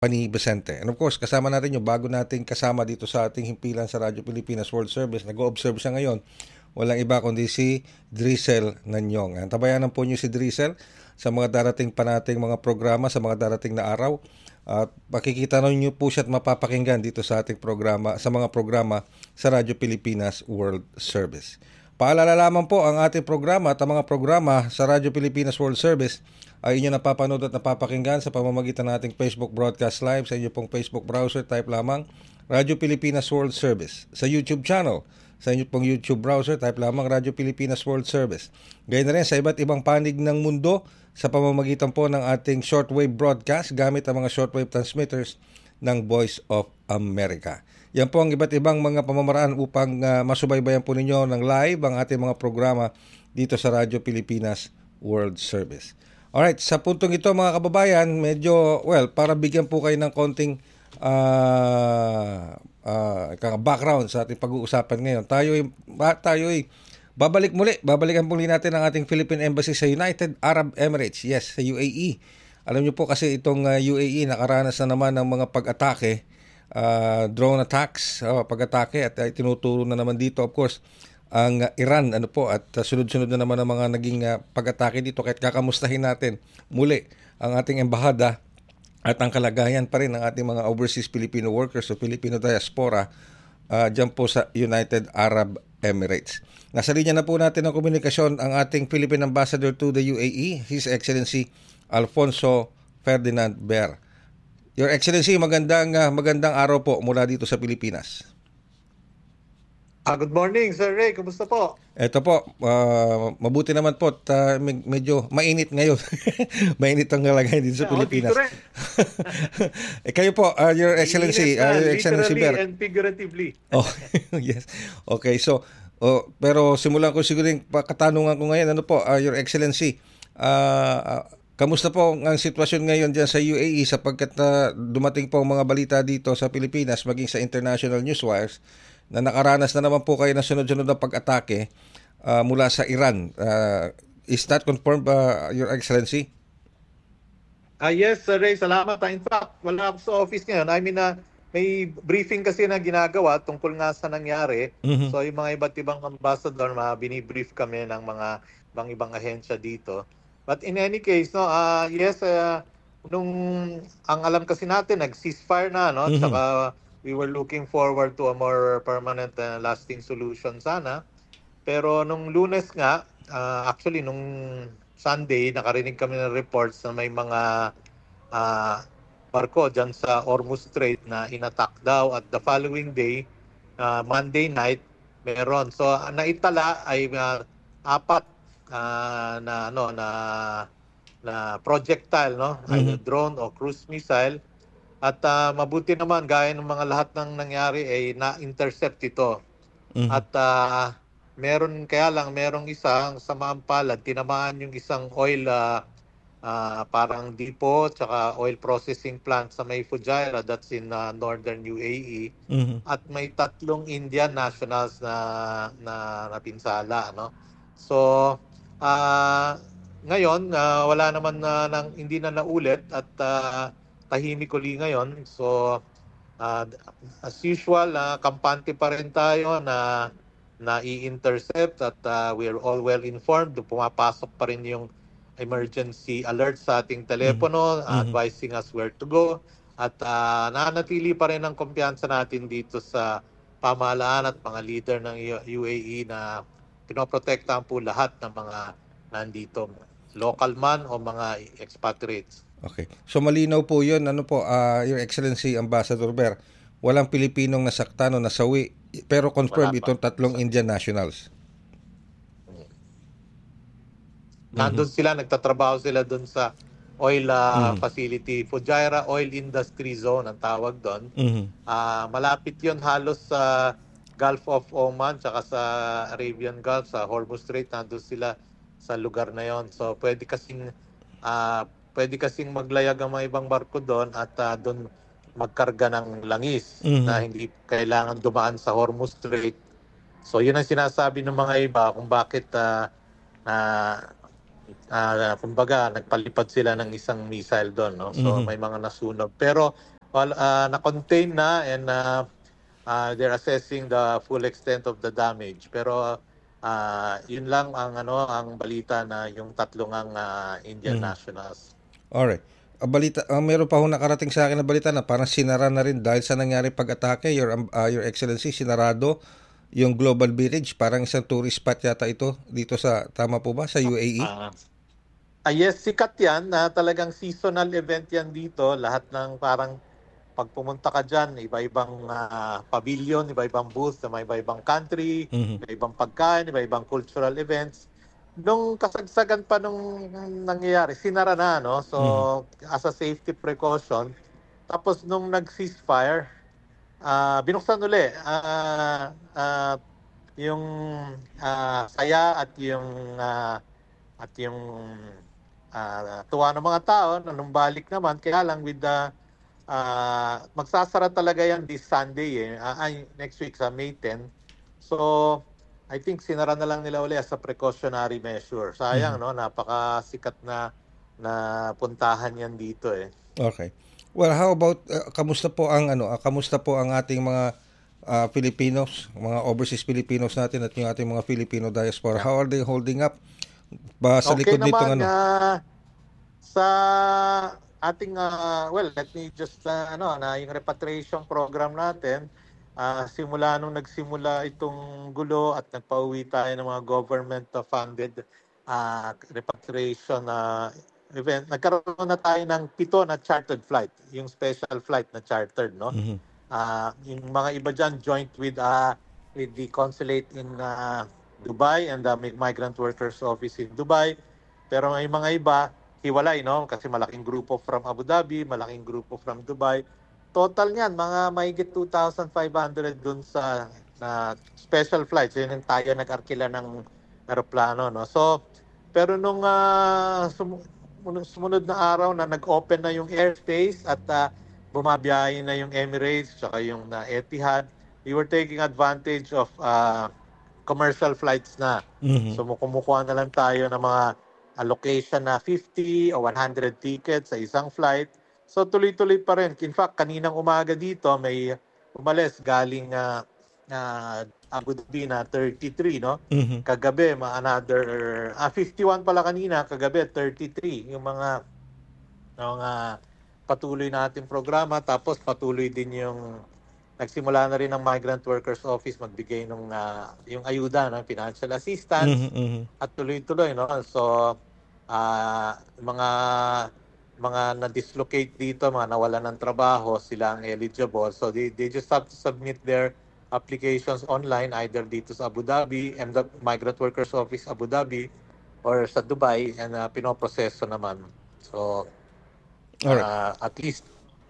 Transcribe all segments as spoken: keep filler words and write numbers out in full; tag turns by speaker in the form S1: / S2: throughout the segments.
S1: Pani Vicente. And of course, kasama natin yung bago nating kasama dito sa ating himpilan sa Radyo Pilipinas World Service. Nag-o-observe siya ngayon. Walang iba kundi si Drizel Nanyong. Tabayanan po niyo si Drizel sa mga darating pa nating mga programa, sa mga darating na araw. At pakikita niyo po siya at mapapakinggan dito sa ating programa, sa mga programa sa Radyo Pilipinas World Service. Paalala lamang po, ang ating programa at ang mga programa sa Radyo Pilipinas World Service ay inyo napapanood at napapakinggan sa pamamagitan ng ating Facebook Broadcast Live. Sa inyo pong Facebook browser, type lamang Radyo Pilipinas World Service. Sa YouTube channel, sa inyo pong YouTube browser, type lamang Radyo Pilipinas World Service. Gayun na rin sa iba't ibang panig ng mundo sa pamamagitan po ng ating shortwave broadcast gamit ang mga shortwave transmitters ng Voice of America. Yan po ang iba't ibang mga pamamaraan upang uh, masubaybayan po ninyo ng live ang ating mga programa dito sa Radyo Pilipinas World Service. Alright, sa puntong ito mga kababayan, medyo, well, para bigyan po kayo ng konting uh, uh, background sa ating pag-uusapan ngayon. Tayo ay, tayo ay babalik muli, babalikan muli natin ang ating Philippine Embassy sa United Arab Emirates, yes, sa U A E. Alam niyo po kasi itong uh, U A E nakaranas na naman ng mga pag-atake, uh, drone attacks, uh, pag-atake at uh, tinuturo na naman dito, of course, ang Iran, ano po, at uh, sunod-sunod na naman ang mga naging uh, pag-atake dito. Kahit kakamustahin natin muli ang ating embahada at ang kalagayan pa rin ng ating mga overseas Filipino workers o Filipino diaspora uh, dyan po sa United Arab Emirates. Nasa linya na po natin ang komunikasyon ang ating Philippine Ambassador to the U A E, His Excellency Alfonso Ferdinand Ber. Your Excellency, magandang, uh, magandang araw po mula dito sa Pilipinas.
S2: Ah, good morning, Sir Ray. Kumusta po?
S1: Ito po, uh, mabuti naman po at uh, medyo mainit ngayon. Mainit ang kalagayan dito sa yeah, Pilipinas.
S2: Oh,
S1: eh, kayo po, uh, Your Excellency, uh, Your Excellency Ber.
S2: Literally and figuratively.
S1: Oh, yes. Okay, so, oh, pero simulan ko siguro yung katanungan ko ngayon. Ano po, uh, Your Excellency, uh, uh, kamusta po ang sitwasyon ngayon dyan sa U A E sapagkat uh, dumating po ang mga balita dito sa Pilipinas maging sa international newswires na nakaranas na naman po kayo ng sunod-sunod na pag-atake uh, mula sa Iran. Uh, is that confirmed, uh, Your Excellency?
S2: Ah, yes, Sir Ray. Salamat. In fact, wala ako sa office ngayon. I mean, uh, may briefing kasi na ginagawa tungkol nga sa nangyari. Mm-hmm. So, yung mga iba't ibang ambassador, mga binibrief kami ng mga ibang-ibang ahensya dito. But in any case, no, uh, yes, uh, nung ang alam kasi natin, nag-ceasefire na, no? Mm-hmm. Saka we were looking forward to a more permanent and uh, lasting solution sana. Pero nung Lunes nga, uh, actually nung Sunday, nakarinig kami ng reports na may mga uh, barko dyan sa Hormuz Strait na inattack daw at the following day, uh, Monday night, meron. So uh, naitala ay uh, apat uh, na ano na na projectile, no, mm-hmm. either drone o cruise missile. At uh, mabuti naman, gaya ng mga lahat ng nangyari ay na-intercept ito. Mm-hmm. At uh, meron, kaya lang, merong isang sa maampalad, tinamaan yung isang oil, uh, uh, parang depot, tsaka oil processing plant sa may Fujairah, that's in uh, northern U A E. Mm-hmm. At may tatlong Indian nationals na, na napinsala. No? So, uh, ngayon, uh, wala naman na, uh, hindi na naulit at uh, tahimik uli ngayon. So, uh, as usual, uh, kampante pa rin tayo na na i-intercept at uh, we're all well informed. Pumapasok pa rin yung emergency alert sa ating telepono, mm-hmm. advising us where to go. At uh, nananatili pa rin ang kumpiyansa natin dito sa pamahalaan at mga leader ng U A E na pinoprotektahan po lahat ng mga nandito, local man o mga expatriates.
S1: Okay. So malinaw po 'yun, ano po, uh, Your Excellency Ambassador Ber, walang Pilipinong nasaktan o nasawi, pero confirm itong tatlong Indian nationals.
S2: Nandun mm-hmm. sila, nagtatrabaho sila doon sa oil uh, mm-hmm. facility, Fujairah Oil Industry Zone ang tawag doon. Mm-hmm. Uh, malapit 'yon halos sa Gulf of Oman tsaka sa Arabian Gulf, sa Hormuz Strait, nandun sila sa lugar na 'yon. So pwede kasing uh, pwede kasing maglayag ang mga ibang barko doon at uh, doon magkarga ng langis mm-hmm. na hindi kailangan dumaan sa Hormuz Strait. So yun ang sinasabi ng mga iba kung bakit uh, uh, uh, kumbaga nagpalipad sila ng isang missile doon. No? So mm-hmm. may mga nasunog. Pero well, uh, na-contain na and uh, uh, they're assessing the full extent of the damage. Pero uh, yun lang ang ano ang balita na yung tatlong ang uh, Indian
S1: Mhm.
S2: nationals.
S1: Alright. Ah, balita, ah, meron pa ho nakarating sa akin na balita na parang sinara na rin dahil sa nangyari pag-atake, Your, um, ah, Your Excellency, sinarado yung Global Village. Parang isang tourist spot yata ito dito sa, tama po ba, sa U A E?
S2: Ah, ah, yes, sikat yan na talagang seasonal event yan dito. Lahat ng parang pag pumunta ka dyan, iba-ibang ah, pavilion, iba-ibang booth, na may iba-ibang country,
S1: Mhm.
S2: iba-ibang pagkain, iba-ibang cultural events. Nung kasagsagan pa nung nangyayari, sinara na, no? So,
S1: Mhm.
S2: as a safety precaution. Tapos nung nag-ceasefire, ah binuksan uli. Ah, ah, yung ah, saya at yung ah, at yung ah, tuwa ng mga tao na nung balik naman, kaya lang with the ah, magsasara talaga yan this Sunday eh. Ah, ay, next week sa May tenth. So, I think sinara na lang nila uli as a precautionary measure. Sayang,
S1: Mhm.
S2: no? Napakasikat na na puntahan yan dito eh.
S1: Okay. Well, how about uh, kamusta po ang ano, ah, kamusta po ang ating mga ah, Filipinos, mga overseas Filipinos natin at yung ating mga Filipino diaspora?
S2: Yeah.
S1: How are they holding up? Ba sa
S2: Okay
S1: likod nitong
S2: naman,
S1: ano?
S2: ah, sa ating, ah, well, let me just, ah, ano, na yung repatriation program natin, ah, simula nung nagsimula itong gulo at nagpauwi tayo ng mga government-funded ah, repatriation ah, event, nagkaroon na tayo ng pito na chartered flight, yung special flight na chartered, no?
S1: Mhm.
S2: Ah, yung mga iba dyan joint with ah, with the consulate in ah, Dubai and the Migrant Workers Office in Dubai. Pero may mga iba, hiwalay, no? Kasi malaking grupo from Abu Dhabi, malaking grupo from Dubai. Total niyan, mga mahigit two thousand five hundred dun sa na special flights. Yun yung tayo nag-arkila ng aeroplano, no? So, pero nung ah, sum- sumunod na araw na nag-open na yung airspace at ah, bumabiyahe na yung Emirates tsaka yung na Etihad, we were taking advantage of uh, commercial flights na.
S1: Mhm.
S2: So kumukuha na lang tayo ng mga allocation na fifty o one hundred tickets sa isang flight. So tuloy-tuloy pa rin. In fact, kaninang umaga dito may umalis galing uh, uh, Abu Dhabi na thirty-three, no?
S1: Mhm.
S2: Kagabi, ma another, ah, fifty-one pala kanina, kagabi thirty-three. Yung mga mga patuloy nating programa, tapos patuloy din yung nagsimula na rin ng Migrant Workers Office magbigay ng ah, yung ayuda ng financial
S1: Mhm.
S2: assistance
S1: Mhm.
S2: at tuloy-tuloy, no? So ah, mga mga na-dislocate dito, mga nawalan ng trabaho, sila ang eligible. So they, they just have to submit their applications online either dito sa Abu Dhabi and the Migrant Workers Office Abu Dhabi or sa Dubai and uh, pinoproseso naman. So
S1: Alright.
S2: ah, at least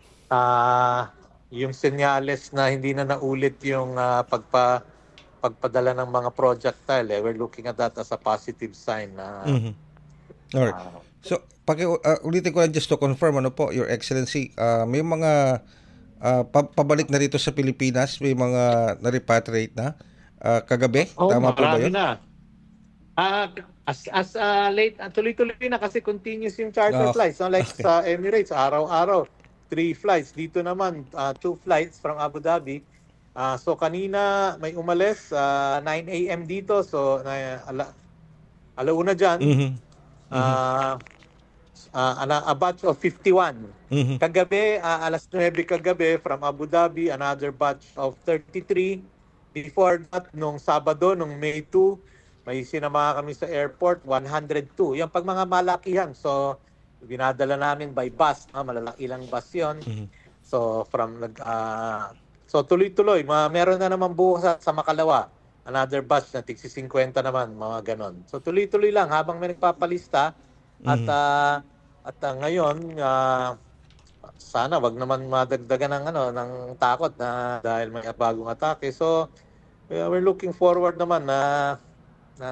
S2: ah yung senyales na hindi na naulit yung ah, pagpa pagpadala ng mga projectile, eh, we're looking at that as a positive sign na
S1: Mhm. Alright.
S2: ah,
S1: So, paki ah, ulitin ko lang just to confirm, ano po, Your Excellency, ah, may mga ah, pa- pabalik na rito sa Pilipinas, may mga na-repatriate na ah, kagabi,
S2: oh,
S1: tama po ba
S2: marami
S1: 'yon?
S2: na. Ah, as as ah, late ah, tuloy-tuloy na kasi continuous yung charter
S1: Ah,
S2: flights, no? Like
S1: okay.
S2: sa Emirates, araw-araw three flights. Dito naman ah, two flights from Abu Dhabi. Ah, so kanina may umalis ah, nine a m dito. So na, ala, alauna diyan.
S1: Mhm. Mhm.
S2: Ah, ah, ana- a batch of fifty-one.
S1: Mhm.
S2: Kagabi, ah, alas nuwebe kagabi from Abu Dhabi, another batch of thirty-three. Before that, nung Sabado, nung May two, may sinama kami sa airport, one hundred two. Yung pag mga malakihan, so binadala namin by bus, ah, malalaki lang bus yon.
S1: Mhm.
S2: So from nag ah, so tuloy-tuloy, ma meron na naman bukas sa, sa Makalawa. Another batch na tigsi fifty naman, mga ganon. So tuloy-tuloy lang habang may nagpapalista at
S1: Mhm.
S2: ah, at ah, ngayon ah, sana wag naman madagdagan ng ano ng takot na dahil may bagong atake. So yeah, we're looking forward naman na na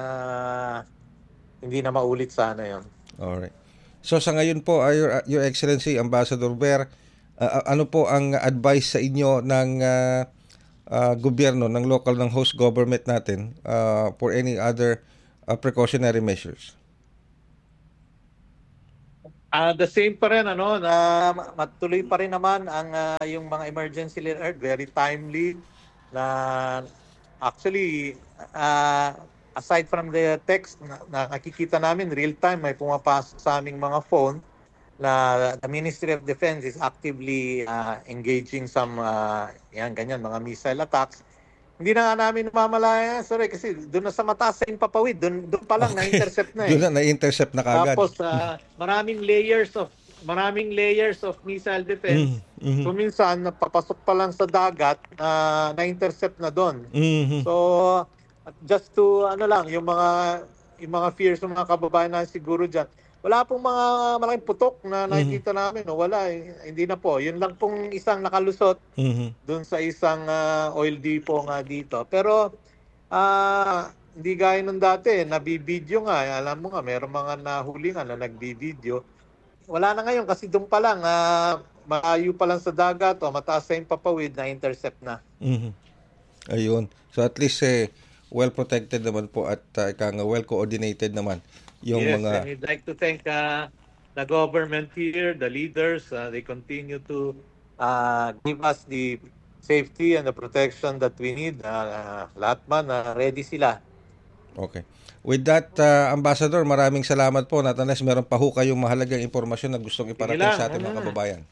S2: hindi na maulit sana 'yon.
S1: Alright. So sa ngayon po, ah, Your, Your Excellency, Ambassador Ver, ah, ah, ano po ang advice sa inyo ng ah, ah, gobyerno, ng local, ng host government natin ah, for any other ah, precautionary measures?
S2: Uh, the same pa rin, ano, na matuloy pa rin naman ang uh, yung mga emergency alert, very timely. Na actually, uh, aside from the text na, na nakikita namin real time, may pumapasok sa aming mga phone na the Ministry of Defense is actively uh, engaging some uh, yan, ganyan, mga missile attacks. Hindi na nga namin mamalaya, sorry, kasi doon na sa mataas sa Impapawid, doon, doon pa lang
S1: Okay.
S2: na-intercept na eh.
S1: Doon na na-intercept na kagad.
S2: Tapos uh, maraming layers of maraming layers of missile defense.
S1: Mm, mhm.
S2: So minsan napapasok pa lang sa dagat, uh, na-intercept na doon.
S1: Mhm.
S2: So just to ano lang, yung mga yung mga fears ng mga kababayan na siguro diyan. Wala pong mga malaking putok na nakikita namin, no? Wala, eh. Hindi na po. Yun lang pong isang nakalusot
S1: Mhm.
S2: doon sa isang uh, oil depot nga dito. Pero ah hindi gaya nung dati, nabibideo nga. Alam mo nga, meron mga nahuli nga na nagbibideo. Wala na ngayon kasi doon pa lang, uh, malayo pa lang sa dagat o mataas sa Impapawid na intercept na.
S1: Mhm. Ayun. So at least eh, well protected naman po at uh, ika nga well coordinated naman yung
S2: yes,
S1: mga
S2: and we'd like to thank uh, the government here, the leaders. Uh, they continue to uh, give us the safety and the protection that we need. Uh, uh, lahat man, uh, ready sila.
S1: Okay. With that, uh, Ambassador, maraming salamat po. Natanes, meron pa ho kayong mahalagang impormasyon na gustong iparating
S2: lang,
S1: sa ating mga
S2: mm.
S1: kababayan.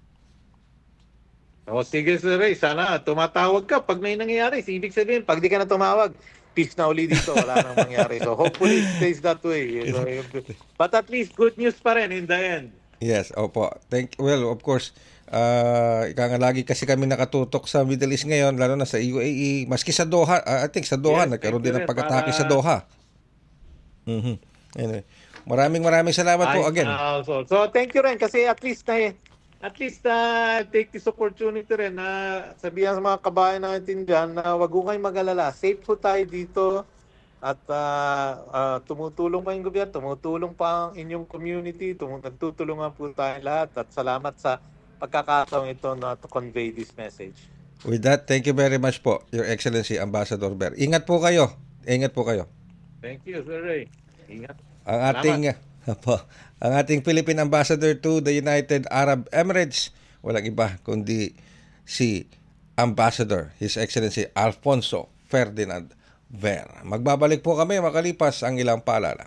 S2: O sige, Sir Ray, sana tumatawag ka pag may nangyayari. Ibig sabihin, pag di ka na tumawag, peace na uli dito, wala nang mangyari. So hopefully it stays that way. So, but at least good news pa rin in the end.
S1: Yes, opo. Thank well, of course, uh, ika nga lagi kasi kami nakatutok sa Middle East ngayon, lalo na sa U A E, maski sa Doha, uh, I think sa Doha,
S2: Yes,
S1: nagkaroon
S2: thank
S1: din
S2: you
S1: ng
S2: rin,
S1: pag-atake
S2: para-
S1: sa Doha. Mhm. Anyway, maraming maraming salamat po
S2: Ayos
S1: again.
S2: na also. So thank you rin kasi at least na at least na uh, take this opportunity rin na sabihan sa mga kabayan natin dyan na wag ko kayong mag-alala. Safe po tayo dito at uh, uh, tumutulong pa yung gobyerno, tumutulong pa ang inyong community, tum- nagtutulungan po tayo lahat at salamat sa pagkakataon ito na to convey this message.
S1: With that, thank you very much po, Your Excellency Ambassador Ber. Ingat po kayo. Ingat po kayo.
S2: Thank you, Sir Ray. Ingat.
S1: Ang ating po, ang ating Philippine Ambassador to the United Arab Emirates, walang iba kundi si Ambassador His Excellency Alfonso Ferdinand Ver. Magbabalik po kami makalipas ang ilang paalala.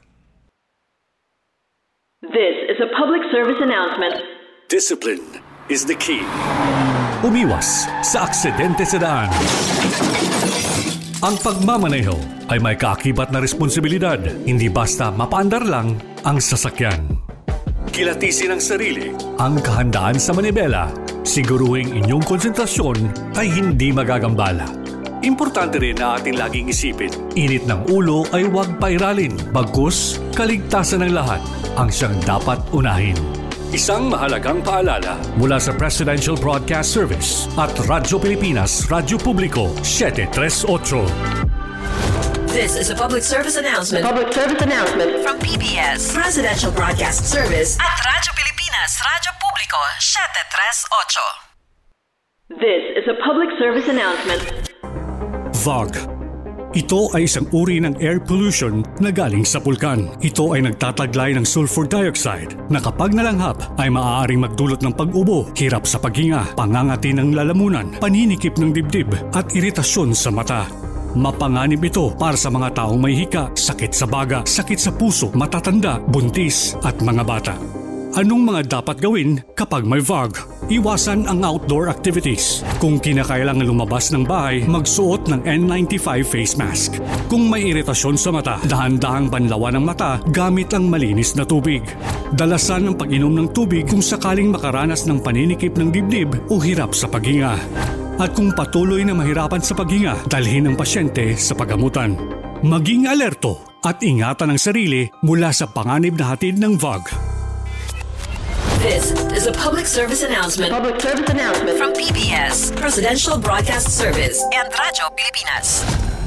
S3: This is a public service announcement.
S4: Discipline is the key. Umiwas sa aksidente sa daan. Ang pagmamaneho ay may kaakibat na responsibilidad, hindi basta mapaandar lang ang sasakyan. Kilatisin ang sarili, ang kahandaan sa manibela, siguruhing inyong konsentrasyon ay hindi magagambala. Importante rin na ating laging isipin, init ng ulo ay huwag pairalin, bagkus kaligtasan ng lahat ang siyang dapat unahin. Isang mahalagang paalala mula sa Presidential Broadcast Service at Radyo Pilipinas, Radyo Publiko, seven three eight.
S3: This is a public service announcement. Public service announcement from P B S Presidential Broadcast Service at Radyo Pilipinas, Radyo Publiko, seven three eight. This is a public service announcement.
S4: V O G. Ito ay isang uri ng air pollution na galing sa pulkan. Ito ay nagtataglay ng sulfur dioxide na kapag nalanghap ay maaaring magdulot ng pag-ubo, hirap sa paghinga, pangangati ng lalamunan, paninikip ng dibdib at iritasyon sa mata. Mapanganib ito para sa mga taong may hika, sakit sa baga, sakit sa puso, matatanda, buntis at mga bata. Anong mga dapat gawin kapag may V O G? Iwasan ang outdoor activities. Kung kinakailangan lumabas ng bahay, magsuot ng N ninety-five face mask. Kung may iritasyon sa mata, dahan-dahang banlawan ng mata gamit ang malinis na tubig. Dalasan ang pag-inom ng tubig kung sakaling makaranas ng paninikip ng dibdib o hirap sa paghinga. At kung patuloy na mahirapan sa paghinga, dalhin ang pasyente sa paggamutan. Maging alerto at ingatan ang sarili mula sa panganib na hatid ng V O G.
S3: This is a public service announcement. Public service announcement from P B S Presidential Broadcast Service and Radyo Pilipinas.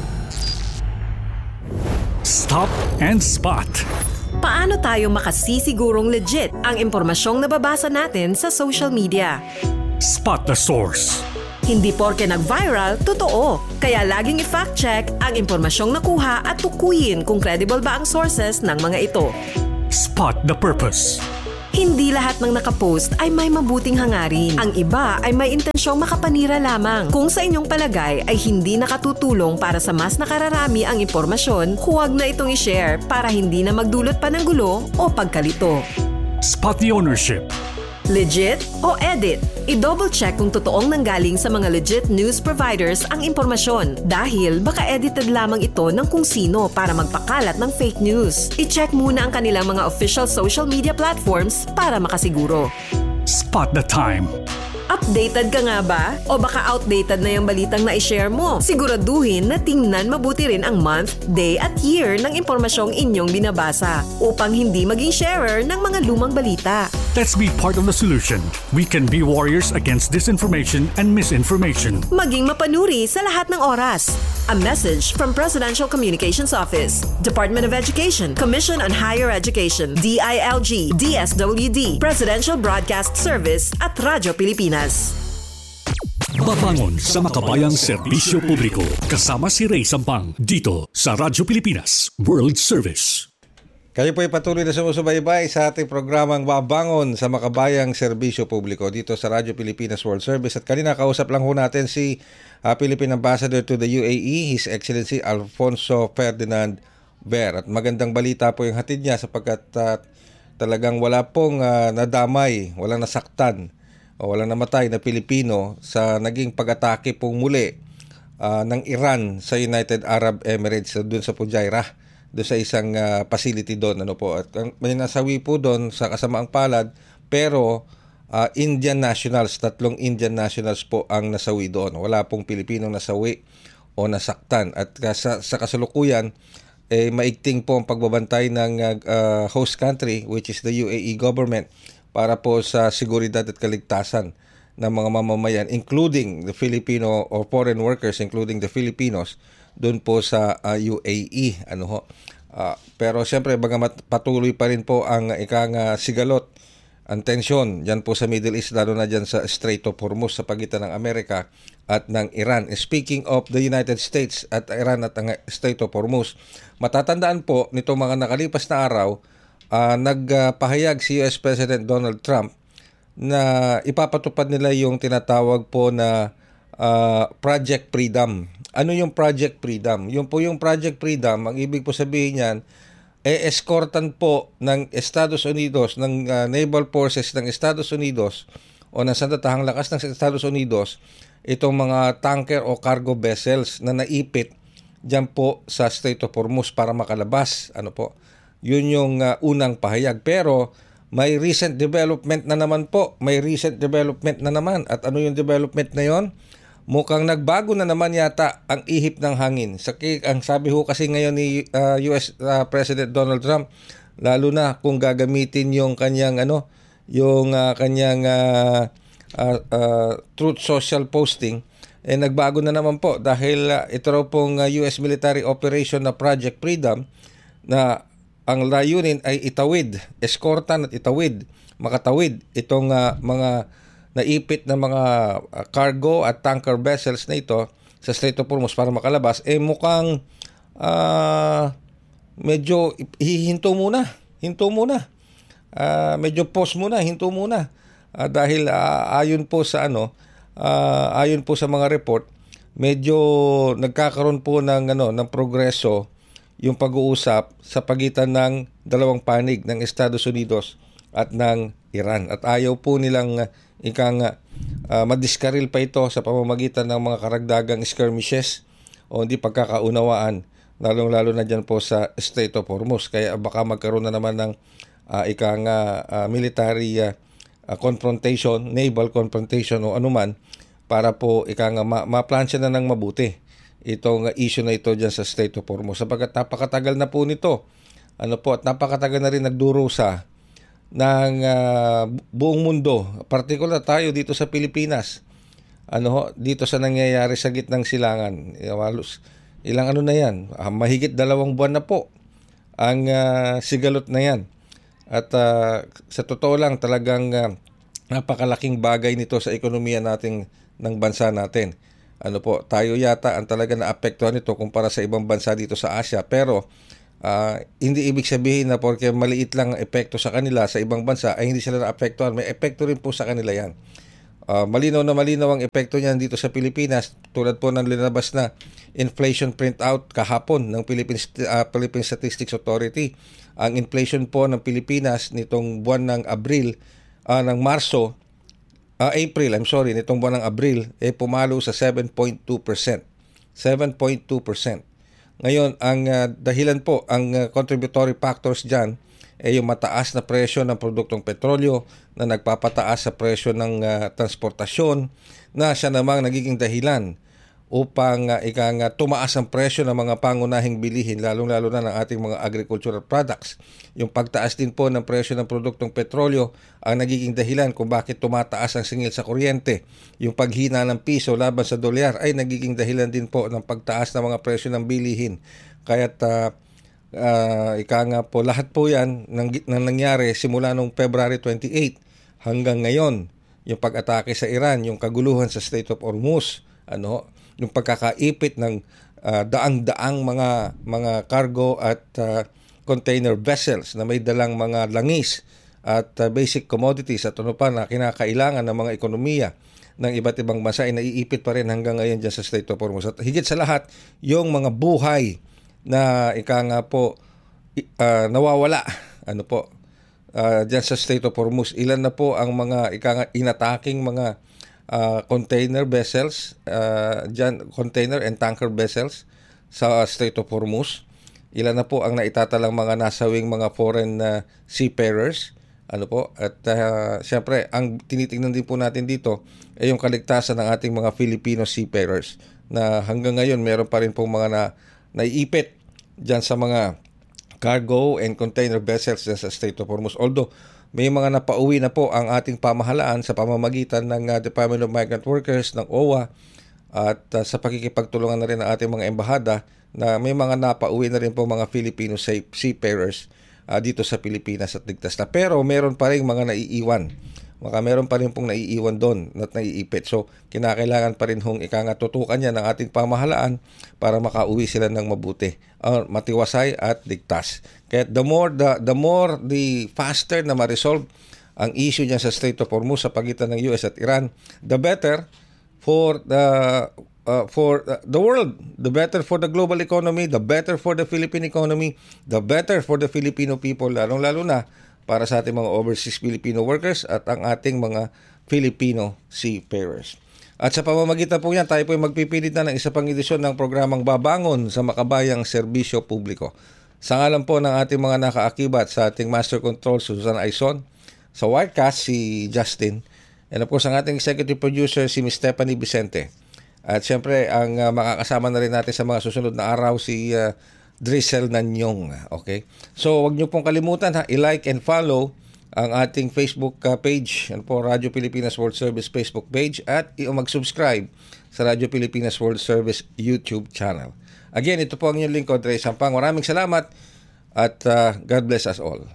S4: Stop and Spot.
S5: Paano tayo makasisigurong legit ang impormasyong nababasa natin sa social media?
S4: Spot the source.
S5: Hindi porke nag-viral, totoo. Kaya laging i-fact check ang impormasyong nakuha at tukuyin kung credible ba ang sources ng mga ito.
S4: Spot the purpose.
S5: Hindi lahat ng nakapost ay may mabuting hangarin. Ang iba ay may intensyong makapanira lamang. Kung sa inyong palagay ay hindi nakatutulong para sa mas nakararami ang impormasyon, huwag na itong i-share para hindi na magdulot pa ng gulo o pagkalito.
S4: Spot the ownership.
S5: Legit o edit? I-double check kung totoong nanggaling sa mga legit news providers ang impormasyon dahil baka edited lamang ito ng kung sino para magpakalat ng fake news. I-check muna ang kanilang mga official social media platforms para makasiguro.
S4: Spot the time.
S5: Updated ka nga ba? O baka outdated na yung balitang na-share mo? Siguraduhin na tingnan mabuti rin ang month, day at year ng impormasyong inyong binabasa upang hindi maging sharer ng mga lumang balita.
S4: Let's be part of the solution. We can be warriors against disinformation and misinformation.
S5: Maging mapanuri sa lahat ng oras. A message from Presidential Communications Office, Department of Education, Commission on Higher Education, D I L G, D S W D, Presidential Broadcast Service at Radyo Pilipinas.
S4: Babangon sa makabayang serbisyo publiko. Kasama si Ray Sampang dito sa Radyo Pilipinas World Service.
S1: Kayo po ay patuloy na sumusubaybay sa ating programang Babangon sa Makabayang Serbisyo Publiko dito sa Radyo Pilipinas World Service. At kanina kausap lang ho natin si uh, Philippine Ambassador to the U A E, His Excellency Alfonso Ferdinand Ver. At magandang balita po yung hatid niya sapagkat uh, talagang wala pong uh, nadamay, walang nasaktan o walang namatay na Pilipino sa naging pag-atake pong muli uh, ng Iran sa United Arab Emirates doon sa Fujairah, doon sa isang uh, facility doon, ano po, at may nasawi po doon sa kasamaang palad, pero uh, Indian nationals, tatlong Indian nationals po ang nasawi doon. Wala pong Pilipinong nasawi o nasaktan. At uh, sa, sa kasalukuyan, eh, maigting po ang pagbabantay ng uh, host country, which is the U A E government, para po sa seguridad at kaligtasan ng mga mamamayan, including the Filipino or foreign workers, including the Filipinos, doon po sa uh, U A E, ano ho. Uh, pero siyempre bagamat patuloy pa rin po ang ikang uh, sigalot, ang tensyon diyan po sa Middle East, lalo na diyan sa Strait of Hormuz sa pagitan ng Amerika at ng Iran. Speaking of the United States at Iran at ang Strait of Hormuz, matatandaan po nito mga nakalipas na araw, uh, nagpahayag uh, si U S President Donald Trump na ipapatupad nila yung tinatawag po na uh, Project Freedom. Ano yung Project Freedom? Yung po yung Project Freedom, ang ibig po sabihin niyan, e eskortan po ng Estados Unidos, ng uh, Naval Forces ng Estados Unidos o ng sandatahang lakas ng Estados Unidos, itong mga tanker o cargo vessels na naipit dyan po sa Strait of Hormuz para makalabas. Ano po? Yun yung uh, unang pahayag. Pero may recent development na naman po. May recent development na naman. At ano yung development na yon? Mukhang nagbago na naman yata ang ihip ng hangin. Saki, ang sabi ho kasi ngayon ni uh, U S uh, President Donald Trump, lalo na kung gagamitin yung kanyang ano, yung uh, kanyang uh, uh, uh, Truth Social posting, eh nagbago na naman po dahil uh, ito raw pong uh, U S military operation na Project Freedom na ang layunin ay itawid, eskortan at itawid, makatawid itong uh, mga naipit na mga cargo at tanker vessels na ito sa Strait of Hormuz para makalabas, eh mukhang uh, medyo hihinto muna. Hinto muna. Uh, medyo pause muna, hinto muna. Uh, dahil uh, ayon po sa ano, uh, ayon po sa mga report, medyo nagkakaroon po ng ano, ng progreso yung pag-uusap sa pagitan ng dalawang panig ng Estados Unidos at ng Iran. At ayaw po nilang uh, ikang uh, madiskaril pa ito sa pamamagitan ng mga karagdagang skirmishes o hindi pagkakaunawaan, lalong-lalo na dyan po sa Strait of Hormuz. Kaya baka magkaroon na naman ng uh, ikang uh, uh, military uh, uh, confrontation, naval confrontation o anuman para po ikang uh, ma- ma-plansya na ng mabuti itong uh, issue na ito dyan sa Strait of Hormuz. Sapagkat napakatagal na po nito. Ano po, at napakatagal na rin nagdurusa ng uh, buong mundo, particular tayo dito sa Pilipinas, ano ho, dito sa nangyayari sa gitnang silangan. Ilang ano na yan, uh, mahigit dalawang buwan na po ang uh, sigalot na yan. At uh, sa totoo lang talagang uh, napakalaking bagay nito sa ekonomiya natin ng bansa natin. Ano po, tayo yata ang talaga naapektuhan nito kumpara sa ibang bansa dito sa Asia, pero Uh, hindi ibig sabihin na porque maliit lang ang epekto sa kanila sa ibang bansa ay hindi sila naapektuhan. May epekto rin po sa kanila yan. Uh, malinaw na malinaw ang epekto niyan dito sa Pilipinas, tulad po ng linabas na inflation printout kahapon ng Philippine, uh, Philippine Statistics Authority. Ang inflation po ng Pilipinas nitong buwan ng Abril, uh, ng Marso, uh, April, I'm sorry, nitong buwan ng Abril, eh pumalo sa seven point two percent. seven point two percent. Ngayon, ang uh, dahilan po, ang uh, contributory factors dyan ay eh, yung mataas na presyo ng produktong petrolyo na nagpapataas sa presyo ng uh, transportasyon na siya namang nagiging dahilan upang uh, ikang uh, tumaas ang presyo ng mga pangunahing bilihin, lalong-lalo na ng ating mga agricultural products. Yung pagtaas din po ng presyo ng produktong petrolyo ang nagiging dahilan kung bakit tumataas ang singil sa kuryente. Yung paghina ng piso laban sa dolyar ay nagiging dahilan din po ng pagtaas ng mga presyo ng bilihin. Kaya't uh, uh, ika nga po, lahat po yan nang, nang nangyari simula noong February twenty-eighth hanggang ngayon. Yung pag-atake sa Iran, yung kaguluhan sa Strait of Hormuz, ano, yung pagkakaipit ng uh, daang-daang mga mga cargo at uh, container vessels na may dalang mga langis at uh, basic commodities at ano pa na kinakailangan ng mga ekonomiya ng iba't ibang bansa ay naiipit pa rin hanggang ngayon dyan sa Strait of Hormuz. At higit sa lahat, yung mga buhay na ika nga po uh, nawawala ano po uh, dyan sa Strait of Hormuz. Ilan na po ang mga ika nga inataking mga Uh, container vessels, uh, dyan, container and tanker vessels sa Strait of Hormuz. Ilan na po ang naitatalang mga nasawing mga foreign uh, seafarers. Ano po? At uh, siyempre, ang tinitingnan din po natin dito ay yung kaligtasan ng ating mga Filipino seafarers na hanggang ngayon meron pa rin pong mga na, naiipit dyan sa mga cargo and container vessels dyan sa Strait of Hormuz. Although, may mga napauwi na po ang ating pamahalaan sa pamamagitan ng uh, Department of Migrant Workers, ng O W A, at uh, sa pakikipagtulungan na rin ng ating mga embahada na may mga napauwi na rin po mga Filipino seafarers uh, dito sa Pilipinas at ligtas na. Pero meron pa rin mga naiiwan. Maka meron pa rin pong naiiwan doon at naiipit. So, kinakailangan pa rin hong ikangatutukan niya ng ating pamahalaan para makauwi sila ng mabuti, uh, matiwasay at ligtas. Kaya the more, the, the more, the faster na ma-resolve ang issue niya sa Strait of Hormuz sa pagitan ng U S at Iran, the better for the uh, for the world, the better for the global economy, the better for the Philippine economy, the better for the Filipino people, lalong-lalo na para sa ating mga overseas Filipino workers at ang ating mga Filipino seafarers. At sa pamamagitan po yan, tayo po ay magpipilit na ng isa pang edisyon ng programang Babangon sa Makabayang Serbisyo Publiko. Sa ngalan po ng ating mga nakaakibat sa ating Master Control, Susan Aizon, sa Wirecast, si Justin, and of course, ang ating Executive Producer, si Miz Stephanie Vicente. At syempre, ang uh, makakasama na rin natin sa mga susunod na araw, si uh, Drizzle Nanyong. Okay? So, wag niyo pong kalimutan ha, i-like and follow ang ating Facebook uh, page, ano po, Radyo Pilipinas World Service Facebook page, at mag-subscribe sa Radyo Pilipinas World Service YouTube channel. Again, ito po ang inyong lingkod, Ray Sampang. Maraming salamat at uh, God bless us all.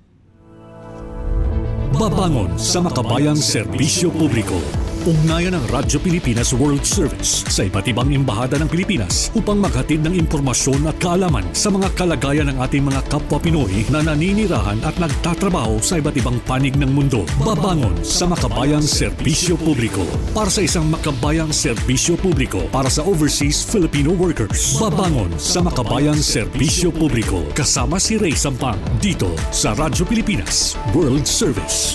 S4: Babangon sa Makabayang Serbisyo Publiko. Ugnayan ng Radyo Pilipinas World Service sa iba't ibang embahada ng Pilipinas upang maghatid ng impormasyon at kaalaman sa mga kalagayan ng ating mga kapwa Pinoy na naninirahan at nagtatrabaho sa iba't ibang panig ng mundo. Babangon sa Makabayang Serbisyo Publiko para sa isang makabayang serbisyo publiko para sa overseas Filipino workers. Babangon sa Makabayang Serbisyo Publiko kasama si Ray Sampang dito sa Radyo Pilipinas World Service.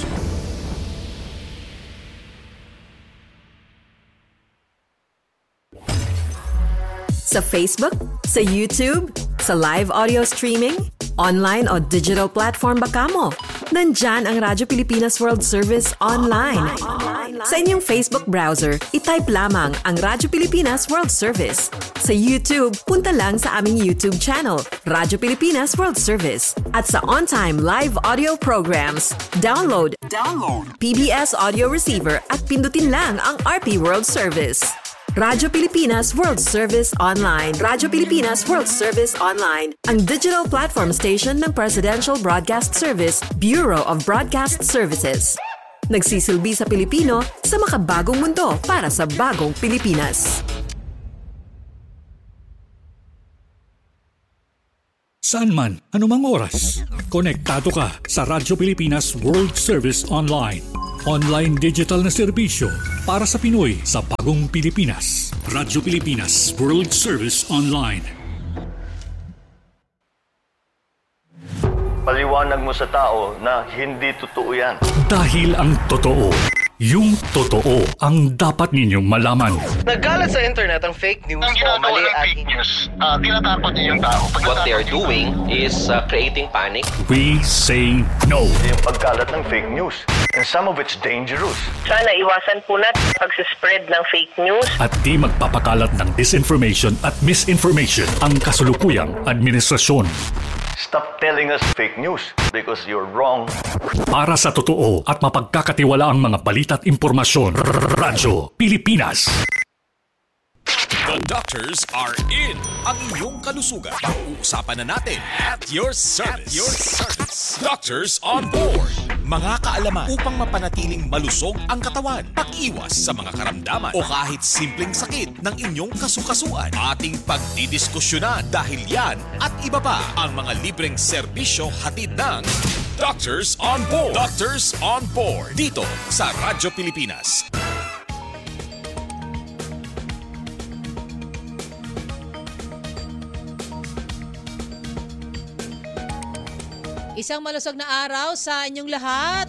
S5: Sa Facebook, sa YouTube, sa live audio streaming, online o digital platform ba kamo? Nandyan ang Radyo Pilipinas World Service online. Sa inyong Facebook browser, itype lamang ang Radyo Pilipinas World Service. Sa YouTube, punta lang sa aming YouTube channel, Radyo Pilipinas World Service. At sa on-time live audio programs, download, download P B S Audio Receiver at pindutin lang ang R P World Service. Radyo Pilipinas World Service Online. Radyo Pilipinas World Service Online, ang digital platform station ng Presidential Broadcast Service, Bureau of Broadcast Services. Nagsisilbi sa Pilipino sa makabagong mundo para sa bagong Pilipinas.
S4: saan man, anumang oras. Konektado ka sa Radyo Pilipinas World Service Online. Online digital na serbisyo para sa Pinoy sa bagong Pilipinas. Radyo Pilipinas World Service Online.
S6: Paliwanag mo sa tao na hindi totoo yan.
S4: Dahil ang totoo, yung totoo ang dapat ninyong malaman.
S7: Naggalat sa internet ang fake news
S8: ang
S7: o
S8: ginagawa
S7: mali
S8: ng
S7: at
S8: fake news, uh, tinatakot niyo yung tao.
S7: what they are doing is uh, creating panic.
S4: We say no.
S6: Yung pagkalat ng fake news. And some of it's dangerous.
S9: Sana iwasan po natin pag-spread ng fake news.
S4: At di magpapakalat ng disinformation at misinformation ang kasulukuyang administrasyon.
S6: Stop telling us fake news because you're wrong.
S4: Para sa totoo at mapagkakatiwalaang mga balita at impormasyon, Radyo Pilipinas.
S10: The doctors are in. Ang inyong kalusugan. Pag-uusapan na natin at your service. At your service. Doctors on board. Mga kaalaman upang mapanatiling malusog ang katawan. Pag-iwas sa mga karamdaman o kahit simpleng sakit ng inyong kasukasuan. Ating pagdidiskusyonan dahil yan at iba pa ang mga libreng serbisyo hatid ng Doctors on Board. Doctors on Board. Dito sa Radyo Pilipinas.
S11: Isang malusog na araw sa inyong lahat.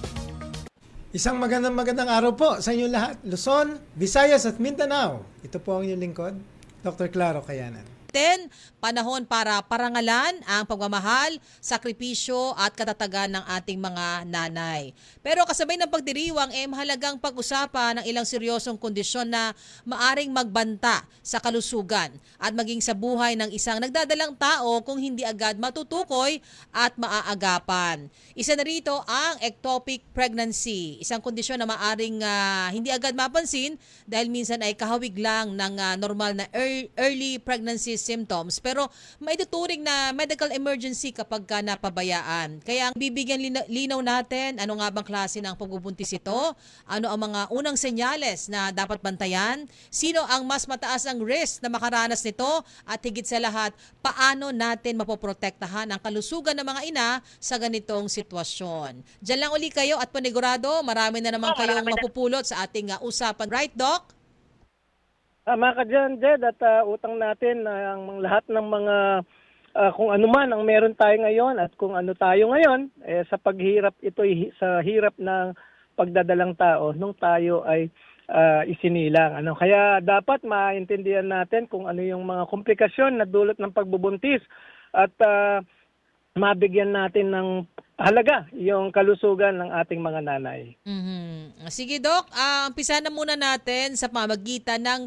S12: Isang magandang magandang araw po sa inyong lahat. Luzon, Visayas at Mindanao. Ito po ang inyong lingkod, Doctor Claro Kayanan.
S11: Ten, panahon para parangalan ang pagmamahal, sakripisyo at katatagan ng ating mga nanay. Pero kasabay ng pagdiriwang, eh mahalagang pag-usapan ng ilang seryosong kondisyon na maaring magbanta sa kalusugan at maging sa buhay ng isang nagdadalang tao kung hindi agad matutukoy at maaagapan. Isa na rito ang ectopic pregnancy, isang kondisyon na maaring uh, hindi agad mapansin dahil minsan ay kahawig lang ng uh, normal na er- early pregnancy symptoms pero maituturing na medical emergency kapag ka napabayaan. Kaya ang bibigyan lina- linaw natin, ano nga bang klase ng pagbubuntis ito? Ano ang mga unang senyales na dapat bantayan? Sino ang mas mataas ang risk na makaranas nito? At higit sa lahat, paano natin mapoprotektahan ang kalusugan ng mga ina sa ganitong sitwasyon? Diyan lang uli kayo at panigurado, marami na naman oh, kayong mapupulot sa ating uh, usapan. Right, Doc?
S13: Tama ka dyan, Jed, at uh, utang natin uh, ang lahat ng mga uh, kung ano man ang meron tayo ngayon at kung ano tayo ngayon eh, sa paghirap ito sa hirap ng pagdadalang tao nung tayo ay uh, isinilang. Ano? Kaya dapat maintindihan natin kung ano yung mga komplikasyon na dulot ng pagbubuntis at uh, mabigyan natin ng halaga yung kalusugan ng ating mga nanay.
S11: Mm-hmm. Sige, Doc, uh, umpisa na muna natin sa pamagitan ng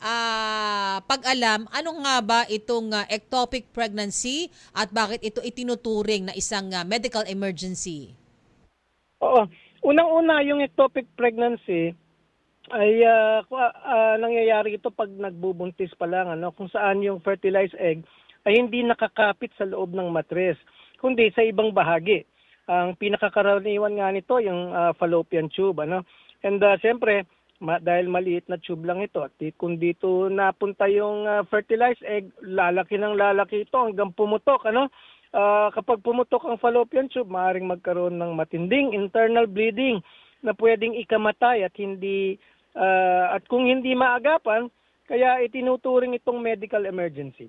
S11: uh, pag-alam, ano nga ba itong uh, ectopic pregnancy at bakit ito itinuturing na isang uh, medical emergency?
S13: Oo. Unang-una, yung ectopic pregnancy ay uh, uh, nangyayari ito pag nagbubuntis pa lang, ano, kung saan yung fertilized egg ay hindi nakakapit sa loob ng matres, kundi sa ibang bahagi. Ang pinakakaraniwan nga nito yung uh, fallopian tube, ano. And uh, siyempre, ma- dahil maliit na tube lang ito, at kung dito napunta yung uh, fertilized egg, lalaki ng lalaki ito hanggang pumutok, ano. Uh, kapag pumutok ang fallopian tube, maaaring magkaroon ng matinding internal bleeding na pwedeng ikamatay at hindi uh, at kung hindi maagapan, kaya itinuturing itong medical emergency.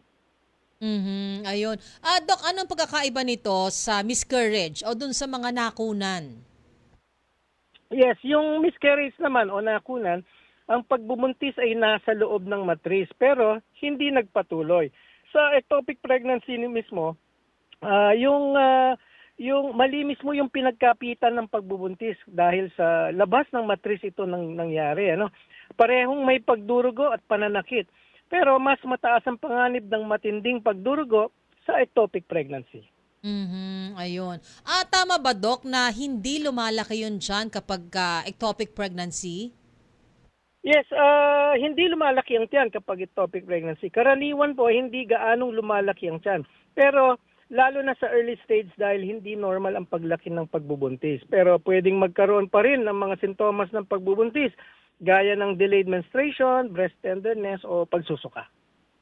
S11: Mhm, ayun. Ah, Doc, anong pagkakaiba nito sa miscarriage o dun sa mga nakunan?
S13: Yes, yung miscarriage naman o nakunan, ang pagbubuntis ay nasa loob ng matris pero hindi nagpatuloy. Sa ectopic pregnancy mismo, uh, yung uh, yung mali mismo yung pinagkapitan ng pagbubuntis dahil sa labas ng matris ito nang nangyari, ano. Parehong may pagdurugo at pananakit. Pero mas mataas ang panganib ng matinding pagdurugo sa ectopic pregnancy.
S11: Mhm, ayun. Ah, tama ba, Doc, na hindi lumalaki yun dyan kapag uh, ectopic pregnancy?
S13: Yes, uh, hindi lumalaki ang tiyan kapag ectopic pregnancy. Karaniwan po, hindi gaanong lumalaki ang tiyan. Pero lalo na sa early stage dahil hindi normal ang paglaki ng pagbubuntis. Pero pwedeng magkaroon pa rin ng mga sintomas ng pagbubuntis, gaya ng delayed menstruation, breast tenderness o pagsusuka.